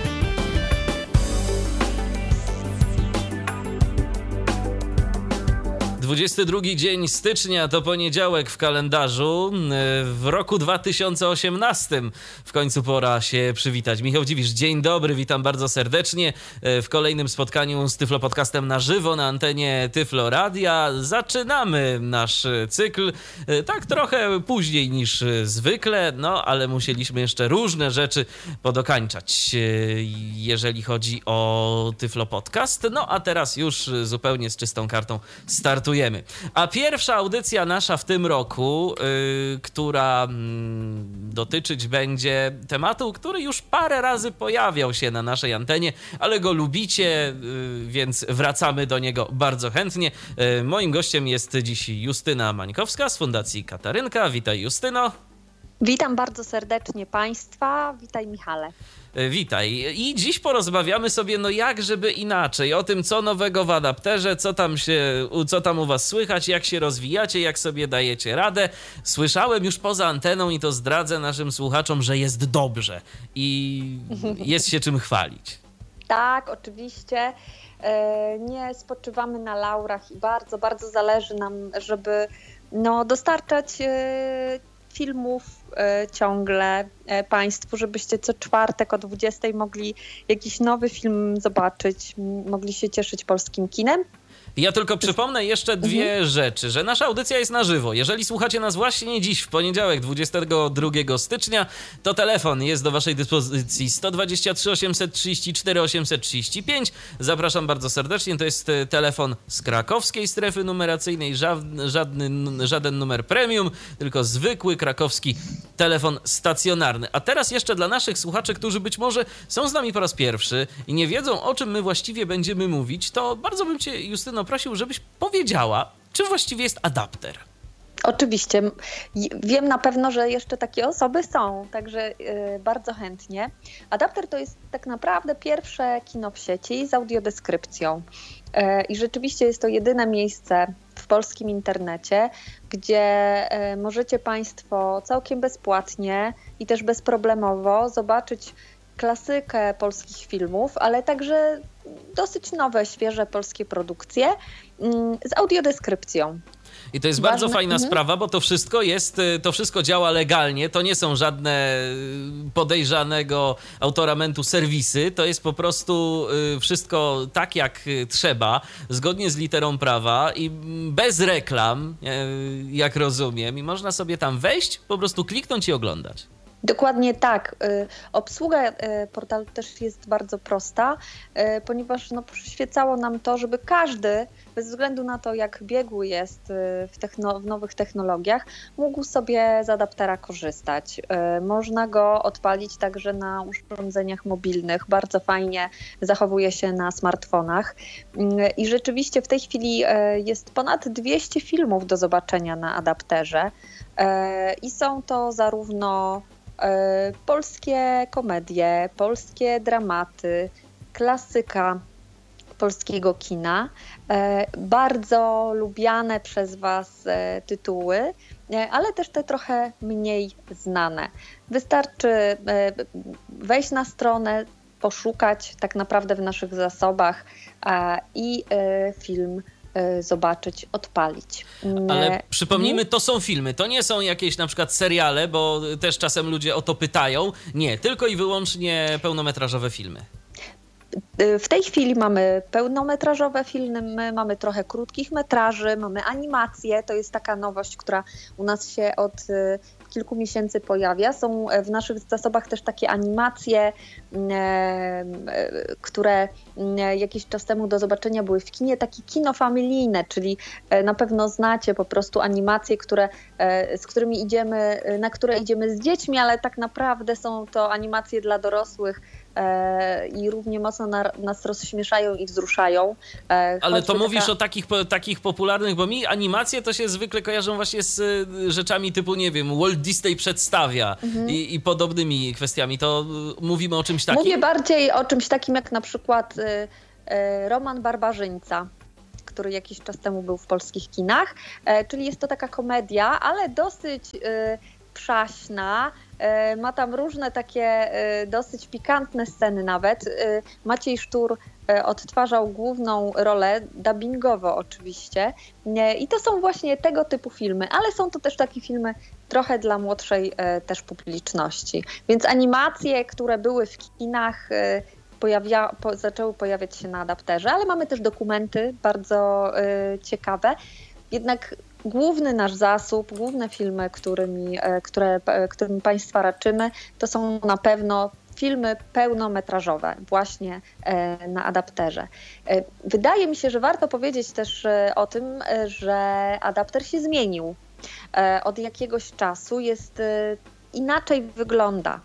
dwudziesty drugi dzień stycznia to poniedziałek w kalendarzu. W roku dwa tysiące osiemnastym w końcu pora się przywitać. Michał Dziwisz, dzień dobry, witam bardzo serdecznie w kolejnym spotkaniu z Tyflo Podcastem na żywo na antenie Tyflo Radia. Zaczynamy nasz cykl tak trochę później niż zwykle, no ale musieliśmy jeszcze różne rzeczy podokańczać, jeżeli chodzi o Tyflo Podcast. No a teraz już zupełnie z czystą kartą startujemy. A pierwsza audycja nasza w tym roku, yy, która yy, dotyczyć będzie tematu, który już parę razy pojawiał się na naszej antenie, ale go lubicie, yy, więc wracamy do niego bardzo chętnie. Yy, moim gościem jest dziś Justyna Mańkowska z Fundacji Katarynka. Witaj, Justyno. Witam bardzo serdecznie Państwa. Witaj, Michale. Witaj. I dziś porozmawiamy sobie, no jak żeby inaczej, o tym, co nowego w adapterze, co tam się, co tam u was słychać, jak się rozwijacie, jak sobie dajecie radę. Słyszałem już poza anteną i to zdradzę naszym słuchaczom, że jest dobrze i jest się czym chwalić. Tak, oczywiście. Nie spoczywamy na laurach i bardzo, bardzo zależy nam, żeby no, dostarczać filmów e, ciągle e, Państwu, żebyście co czwartek o dwudziestej mogli jakiś nowy film zobaczyć, m- mogli się cieszyć polskim kinem. Ja tylko przypomnę jeszcze dwie mhm. rzeczy, że nasza audycja jest na żywo. Jeżeli słuchacie nas właśnie dziś, w poniedziałek, dwudziestego drugiego stycznia, to telefon jest do waszej dyspozycji sto dwadzieścia trzy osiemset trzydzieści cztery osiemset trzydzieści pięć. Zapraszam bardzo serdecznie. To jest telefon z krakowskiej strefy numeracyjnej, żadny, żadny, żaden numer premium, tylko zwykły krakowski telefon stacjonarny. A teraz jeszcze dla naszych słuchaczy, którzy być może są z nami po raz pierwszy i nie wiedzą, o czym my właściwie będziemy mówić, to bardzo bym cię, Justyno, prosił, żebyś powiedziała, czym właściwie jest adapter. Oczywiście. Wiem na pewno, że jeszcze takie osoby są, także yy, bardzo chętnie. Adapter to jest tak naprawdę pierwsze kino w sieci z audiodeskrypcją. Yy, I rzeczywiście jest to jedyne miejsce w polskim internecie, gdzie yy, możecie Państwo całkiem bezpłatnie i też bezproblemowo zobaczyć klasykę polskich filmów, ale także dosyć nowe, świeże polskie produkcje z audiodeskrypcją. I to jest Ważne. bardzo fajna mhm. sprawa, bo to wszystko jest, to wszystko działa legalnie, to nie są żadne podejrzanego autoramentu serwisy, to jest po prostu wszystko tak jak trzeba, zgodnie z literą prawa i bez reklam, jak rozumiem, i można sobie tam wejść, po prostu kliknąć i oglądać. Dokładnie tak. Obsługa portalu też jest bardzo prosta, ponieważ no, przyświecało nam to, żeby każdy, bez względu na to, jak biegły jest w, techno, w nowych technologiach, mógł sobie z adaptera korzystać. Można go odpalić także na urządzeniach mobilnych. Bardzo fajnie zachowuje się na smartfonach. I rzeczywiście w tej chwili jest ponad dwieście filmów do zobaczenia na adapterze. I są to zarówno polskie komedie, polskie dramaty, klasyka polskiego kina, bardzo lubiane przez Was tytuły, ale też te trochę mniej znane. Wystarczy wejść na stronę, poszukać tak naprawdę w naszych zasobach i film zobaczyć, odpalić. Ale przypomnijmy, to są filmy, to nie są jakieś na przykład seriale, bo też czasem ludzie o to pytają. Nie, tylko i wyłącznie pełnometrażowe filmy. w tej chwili mamy pełnometrażowe filmy, mamy trochę krótkich metraży, mamy animacje. To jest taka nowość, która u nas się od kilku miesięcy pojawia. Są w naszych zasobach też takie animacje, które jakiś czas temu do zobaczenia były w kinie, takie kino familijne, czyli na pewno znacie po prostu animacje, które, z którymi idziemy, na które idziemy z dziećmi, ale tak naprawdę są to animacje dla dorosłych i równie mocno na, nas rozśmieszają i wzruszają. Ale to mówisz taka... o takich, takich popularnych, bo mi animacje to się zwykle kojarzą właśnie z rzeczami typu, nie wiem, Walt Disney przedstawia mhm. i, i podobnymi kwestiami. To mówimy o czymś takim? Mówię bardziej o czymś takim jak na przykład y, y, Roman Barbarzyńca, który jakiś czas temu był w polskich kinach, y, czyli jest to taka komedia, ale dosyć y, przaśna. Ma tam różne takie dosyć pikantne sceny nawet. Maciej Sztur odtwarzał główną rolę, dubbingowo oczywiście. I to są właśnie tego typu filmy, ale są to też takie filmy trochę dla młodszej też publiczności. Więc animacje, które były w kinach, pojawia, po, zaczęły pojawiać się na adapterze, ale mamy też dokumenty bardzo ciekawe. Jednak główny nasz zasób, główne filmy, którymi, które, którymi Państwa raczymy, to są na pewno filmy pełnometrażowe właśnie na adapterze. Wydaje mi się, że warto powiedzieć też o tym, że adapter się zmienił. Od jakiegoś czasu jest inaczej wygląda.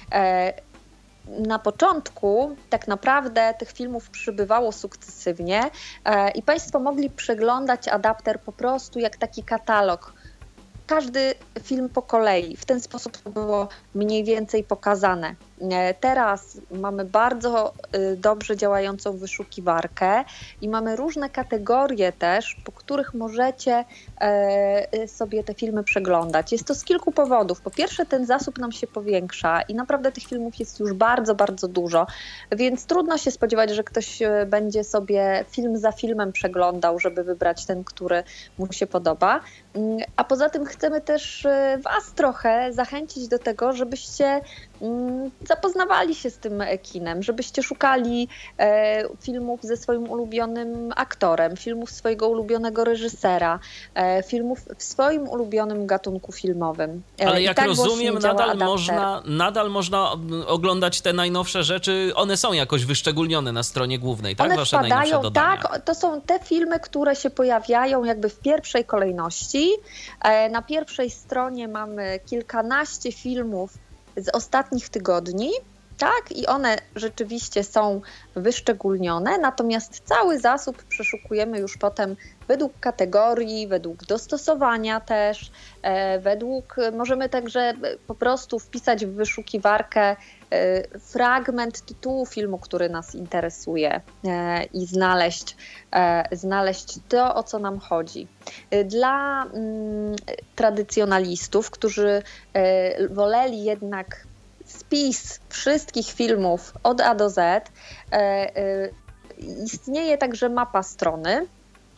Na początku tak naprawdę tych filmów przybywało sukcesywnie i Państwo mogli przeglądać adapter po prostu jak taki katalog. Każdy film po kolei. W ten sposób to było mniej więcej pokazane. Teraz mamy bardzo dobrze działającą wyszukiwarkę i mamy różne kategorie też, po których możecie sobie te filmy przeglądać. Jest to z kilku powodów. Po pierwsze, ten zasób nam się powiększa i naprawdę tych filmów jest już bardzo, bardzo dużo, więc trudno się spodziewać, że ktoś będzie sobie film za filmem przeglądał, żeby wybrać ten, który mu się podoba. A poza tym chcemy też Was trochę zachęcić do tego, żebyście zapoznawali się z tym kinem, żebyście szukali e, filmów ze swoim ulubionym aktorem, filmów swojego ulubionego reżysera, e, filmów w swoim ulubionym gatunku filmowym. E, Ale jak tak rozumiem, nadal można, nadal można oglądać te najnowsze rzeczy, one są jakoś wyszczególnione na stronie głównej, tak? One Wasze wpadają, najnowsze dodania. tak, to są te filmy, które się pojawiają jakby w pierwszej kolejności. E, na pierwszej stronie mamy kilkanaście filmów z ostatnich tygodni, tak, i one rzeczywiście są wyszczególnione, natomiast cały zasób przeszukujemy już potem według kategorii, według dostosowania też, e, według, możemy także po prostu wpisać w wyszukiwarkę e, fragment tytułu filmu, który nas interesuje e, i znaleźć, e, znaleźć to, o co nam chodzi. Dla mm, tradycjonalistów, którzy e, woleli jednak spis wszystkich filmów od A do Z, e, e, istnieje także mapa strony,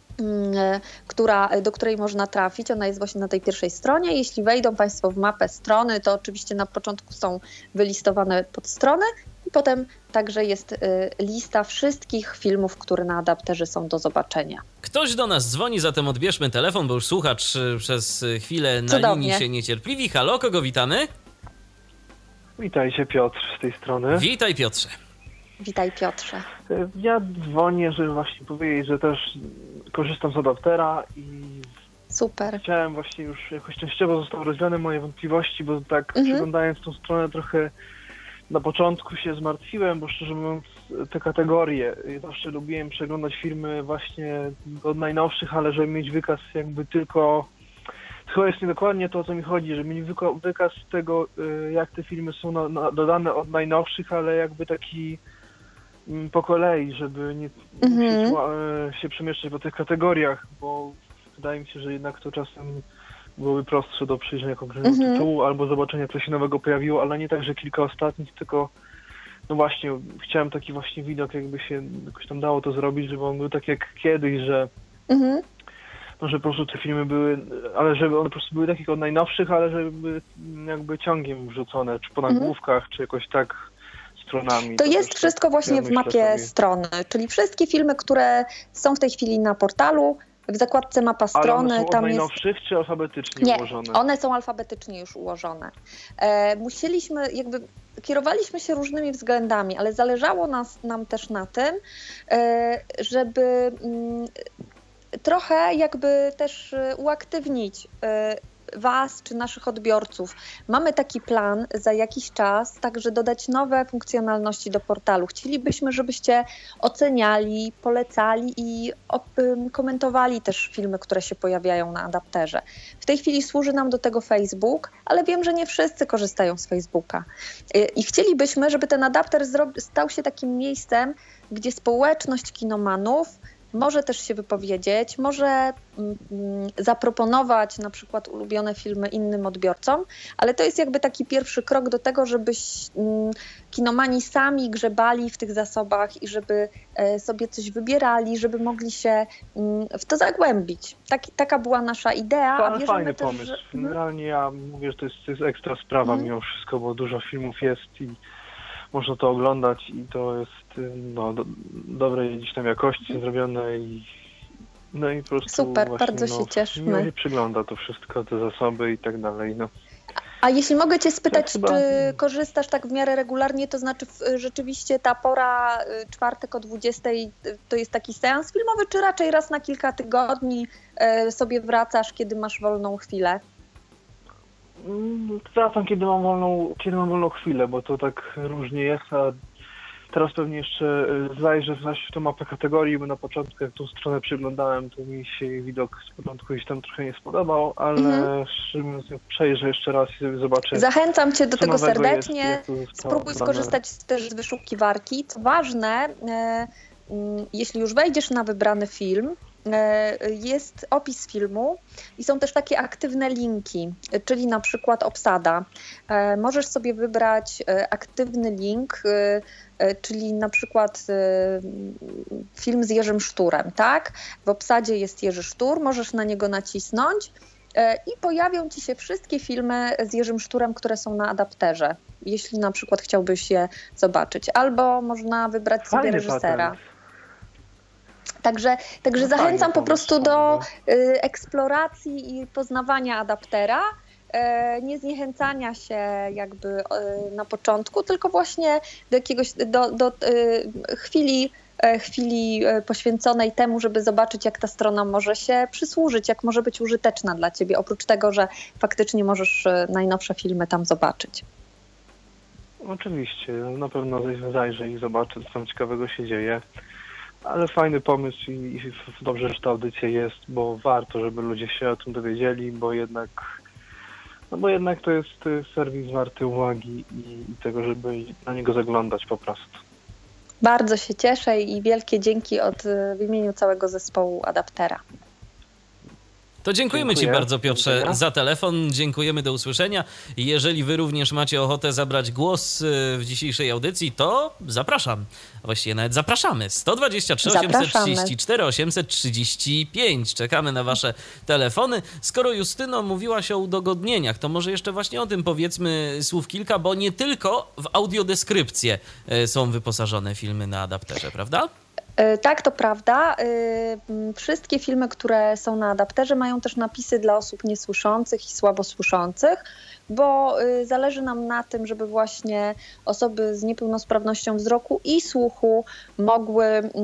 Która, do której można trafić. Ona jest właśnie na tej pierwszej stronie. Jeśli wejdą Państwo w mapę strony, to oczywiście na początku są wylistowane podstrony i potem także jest lista wszystkich filmów, które na adapterze są do zobaczenia. Ktoś do nas dzwoni, zatem odbierzmy telefon, bo już słuchacz przez chwilę na Cudownie. linii się niecierpliwi. Halo, kogo witamy? Witajcie, Piotr z tej strony. Witaj, Piotrze. Witaj, Piotrze. Ja dzwonię, żeby właśnie powiedzieć, że też korzystam z adaptera i super. Chciałem właśnie już jakoś częściowo zostały rozwiane moje wątpliwości, bo tak mhm. przeglądając tą stronę trochę na początku się zmartwiłem, bo szczerze mówiąc te kategorie, ja zawsze lubiłem przeglądać filmy właśnie od najnowszych, ale żeby mieć wykaz jakby tylko, chyba jest niedokładnie to, o co mi chodzi, żeby mieć wykaz tego, jak te filmy są na, na, dodane od najnowszych, ale jakby taki po kolei, żeby nie mhm. się, się przemieszczać po tych kategoriach, bo wydaje mi się, że jednak to czasem byłoby prostsze do przyjrzenia konkretnego mhm. tytułu albo zobaczenia, co się nowego pojawiło, ale nie tak, że kilka ostatnich, tylko no właśnie, chciałem taki właśnie widok, jakby się jakoś tam dało to zrobić, żeby on był tak jak kiedyś, że mhm. no, że po prostu te filmy były, ale żeby one po prostu były takich od najnowszych, ale żeby jakby ciągiem wrzucone, czy po nagłówkach, mhm. czy jakoś tak stronami. To to jest też wszystko tak, właśnie ja w myślę mapie sobie. strony, czyli wszystkie filmy, które są w tej chwili na portalu, w zakładce mapa Ale strony, one są od tam jest... najnowszych czy alfabetycznie Nie, ułożone? one są alfabetycznie już ułożone. E, musieliśmy, jakby kierowaliśmy się różnymi względami, ale zależało nas, nam też na tym, e, żeby mm, trochę jakby też e, uaktywnić e, Was czy naszych odbiorców. Mamy taki plan za jakiś czas, także dodać nowe funkcjonalności do portalu. Chcielibyśmy, żebyście oceniali, polecali i op- ym, komentowali też filmy, które się pojawiają na adapterze. W tej chwili służy nam do tego Facebook, ale wiem, że nie wszyscy korzystają z Facebooka. Y- I chcielibyśmy, żeby ten adapter zro- stał się takim miejscem, gdzie społeczność kinomanów może też się wypowiedzieć, może mm, zaproponować na przykład ulubione filmy innym odbiorcom, ale to jest jakby taki pierwszy krok do tego, żebyś mm, kinomani sami grzebali w tych zasobach i żeby e, sobie coś wybierali, żeby mogli się mm, w to zagłębić. Tak, taka była nasza idea. To, A ale wierzymy fajny też, pomysł. że... Generalnie ja mówię, że to jest, to jest ekstra sprawa Mhm. mimo wszystko, bo dużo filmów jest i można to oglądać i to jest no, do, dobrej gdzieś tam jakości zrobione i no i po prostu Super, właśnie, bardzo no, się cieszymy. miło się przygląda to wszystko, te zasoby i tak dalej. No. A jeśli mogę Cię spytać, Tak chyba- czy korzystasz tak w miarę regularnie, to znaczy w- rzeczywiście ta pora, y, czwartek o dwudziestej, y, to jest taki seans filmowy, czy raczej raz na kilka tygodni y, sobie wracasz, kiedy masz wolną chwilę? Mm, Wracam, kiedy mam wolną, kiedy mam wolną chwilę, bo to tak różnie jest, a teraz pewnie jeszcze y, zajrzę w tą mapę kategorii, bo na początku jak tą stronę przyglądałem, to mi się jej widok z początku gdzieś tam trochę nie spodobał, ale Mhm. szczerze mówiąc, jak przejrzę jeszcze raz i sobie zobaczę, Zachęcam Cię do co tego nowego serdecznie. jest, jak to zostało Spróbuj dodane. skorzystać też z wyszukiwarki. Co ważne, e, mm, jeśli już wejdziesz na wybrany film, e, jest opis filmu i są też takie aktywne linki, e, czyli na przykład obsada. E, Możesz sobie wybrać e, aktywny link, e, e, czyli na przykład e, film z Jerzym Szturem, tak? W obsadzie jest Jerzy Sztur, możesz na niego nacisnąć e, i pojawią Ci się wszystkie filmy z Jerzym Szturem, które są na adapterze, jeśli na przykład chciałbyś je zobaczyć. Albo można wybrać sobie Fajny reżysera. patent. Także, także No zachęcam fajny po pomysł, prostu do fajny. y, eksploracji i poznawania adaptera, e, nie zniechęcania się jakby y, na początku, tylko właśnie do jakiegoś, do, do y, chwili, e, chwili e, poświęconej temu, żeby zobaczyć, jak ta strona może się przysłużyć, jak może być użyteczna dla Ciebie, oprócz tego, że faktycznie możesz e, najnowsze filmy tam zobaczyć. Oczywiście, na pewno zajrzę i zobaczę, co tam ciekawego się dzieje. Ale fajny pomysł i, i dobrze, że ta audycja jest, bo warto, żeby ludzie się o tym dowiedzieli, bo jednak, no bo jednak to jest serwis warty uwagi i, i tego, żeby na niego zaglądać po prostu. Bardzo się cieszę i wielkie dzięki od, w imieniu całego zespołu Adaptera. To dziękujemy Dziękuję. Ci bardzo, Piotrze, Dziękuję. za telefon. Dziękujemy, do usłyszenia. Jeżeli Wy również macie ochotę zabrać głos y, w dzisiejszej audycji, to zapraszam. A właściwie nawet zapraszamy. sto dwadzieścia trzy osiemset trzydzieści cztery osiemset trzydzieści pięć. Czekamy na Wasze telefony. Skoro Justyno mówiłaś o udogodnieniach, to może jeszcze właśnie o tym powiedzmy słów kilka, bo nie tylko w audiodeskrypcję y, są wyposażone filmy na adapterze, prawda? Tak, to prawda. Wszystkie filmy, które są na adapterze, mają też napisy dla osób niesłyszących i słabosłyszących, bo zależy nam na tym, żeby właśnie osoby z niepełnosprawnością wzroku i słuchu mogły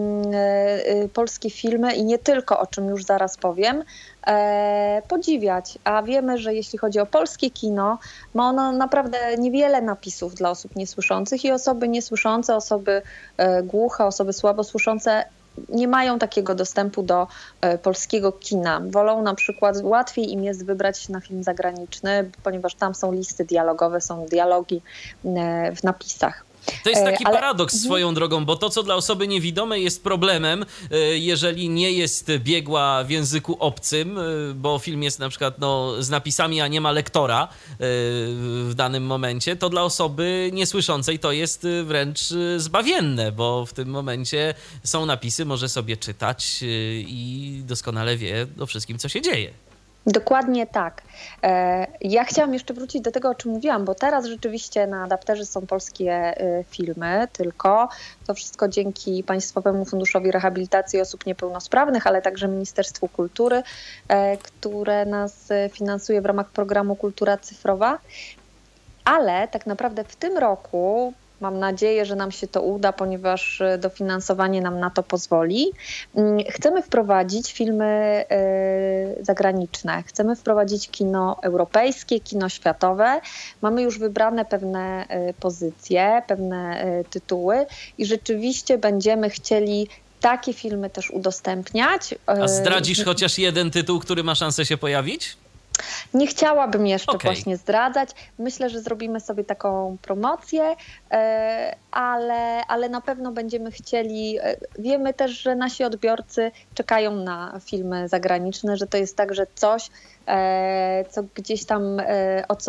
polskie filmy i nie tylko, o czym już zaraz powiem, podziwiać. A wiemy, że jeśli chodzi o polskie kino, ma ono naprawdę niewiele napisów dla osób niesłyszących i osoby niesłyszące, osoby głuche, osoby słabosłyszące nie mają takiego dostępu do e, polskiego kina. Wolą na przykład, łatwiej im jest wybrać się na film zagraniczny, ponieważ tam są listy dialogowe, są dialogi e, w napisach. To jest taki Ale- paradoks swoją drogą, bo to, co dla osoby niewidomej jest problemem, e, jeżeli nie jest biegła w języku obcym, e, bo film jest na przykład no, z napisami, a nie ma lektora e, w danym momencie, to dla osoby niesłyszącej to jest e, wręcz e, zbawienne, bo w tym momencie są napisy, może sobie czytać e, i doskonale wie o wszystkim, co się dzieje. Dokładnie tak. Ja chciałam jeszcze wrócić do tego, o czym mówiłam, bo teraz rzeczywiście na adapterze są polskie filmy, tylko to wszystko dzięki Państwowemu Funduszowi Rehabilitacji Osób Niepełnosprawnych, ale także Ministerstwu Kultury, które nas finansuje w ramach programu Kultura Cyfrowa. Ale tak naprawdę w tym roku, mam nadzieję, że nam się to uda, ponieważ dofinansowanie nam na to pozwoli, chcemy wprowadzić filmy zagraniczne, chcemy wprowadzić kino europejskie, kino światowe. Mamy już wybrane pewne pozycje, pewne tytuły i rzeczywiście będziemy chcieli takie filmy też udostępniać. A zdradzisz chociaż jeden tytuł, który ma szansę się pojawić? Nie chciałabym jeszcze okay. właśnie zdradzać. Myślę, że zrobimy sobie taką promocję, ale, ale na pewno będziemy chcieli. Wiemy też, że nasi odbiorcy czekają na filmy zagraniczne, że to jest także coś, co gdzieś tam, o co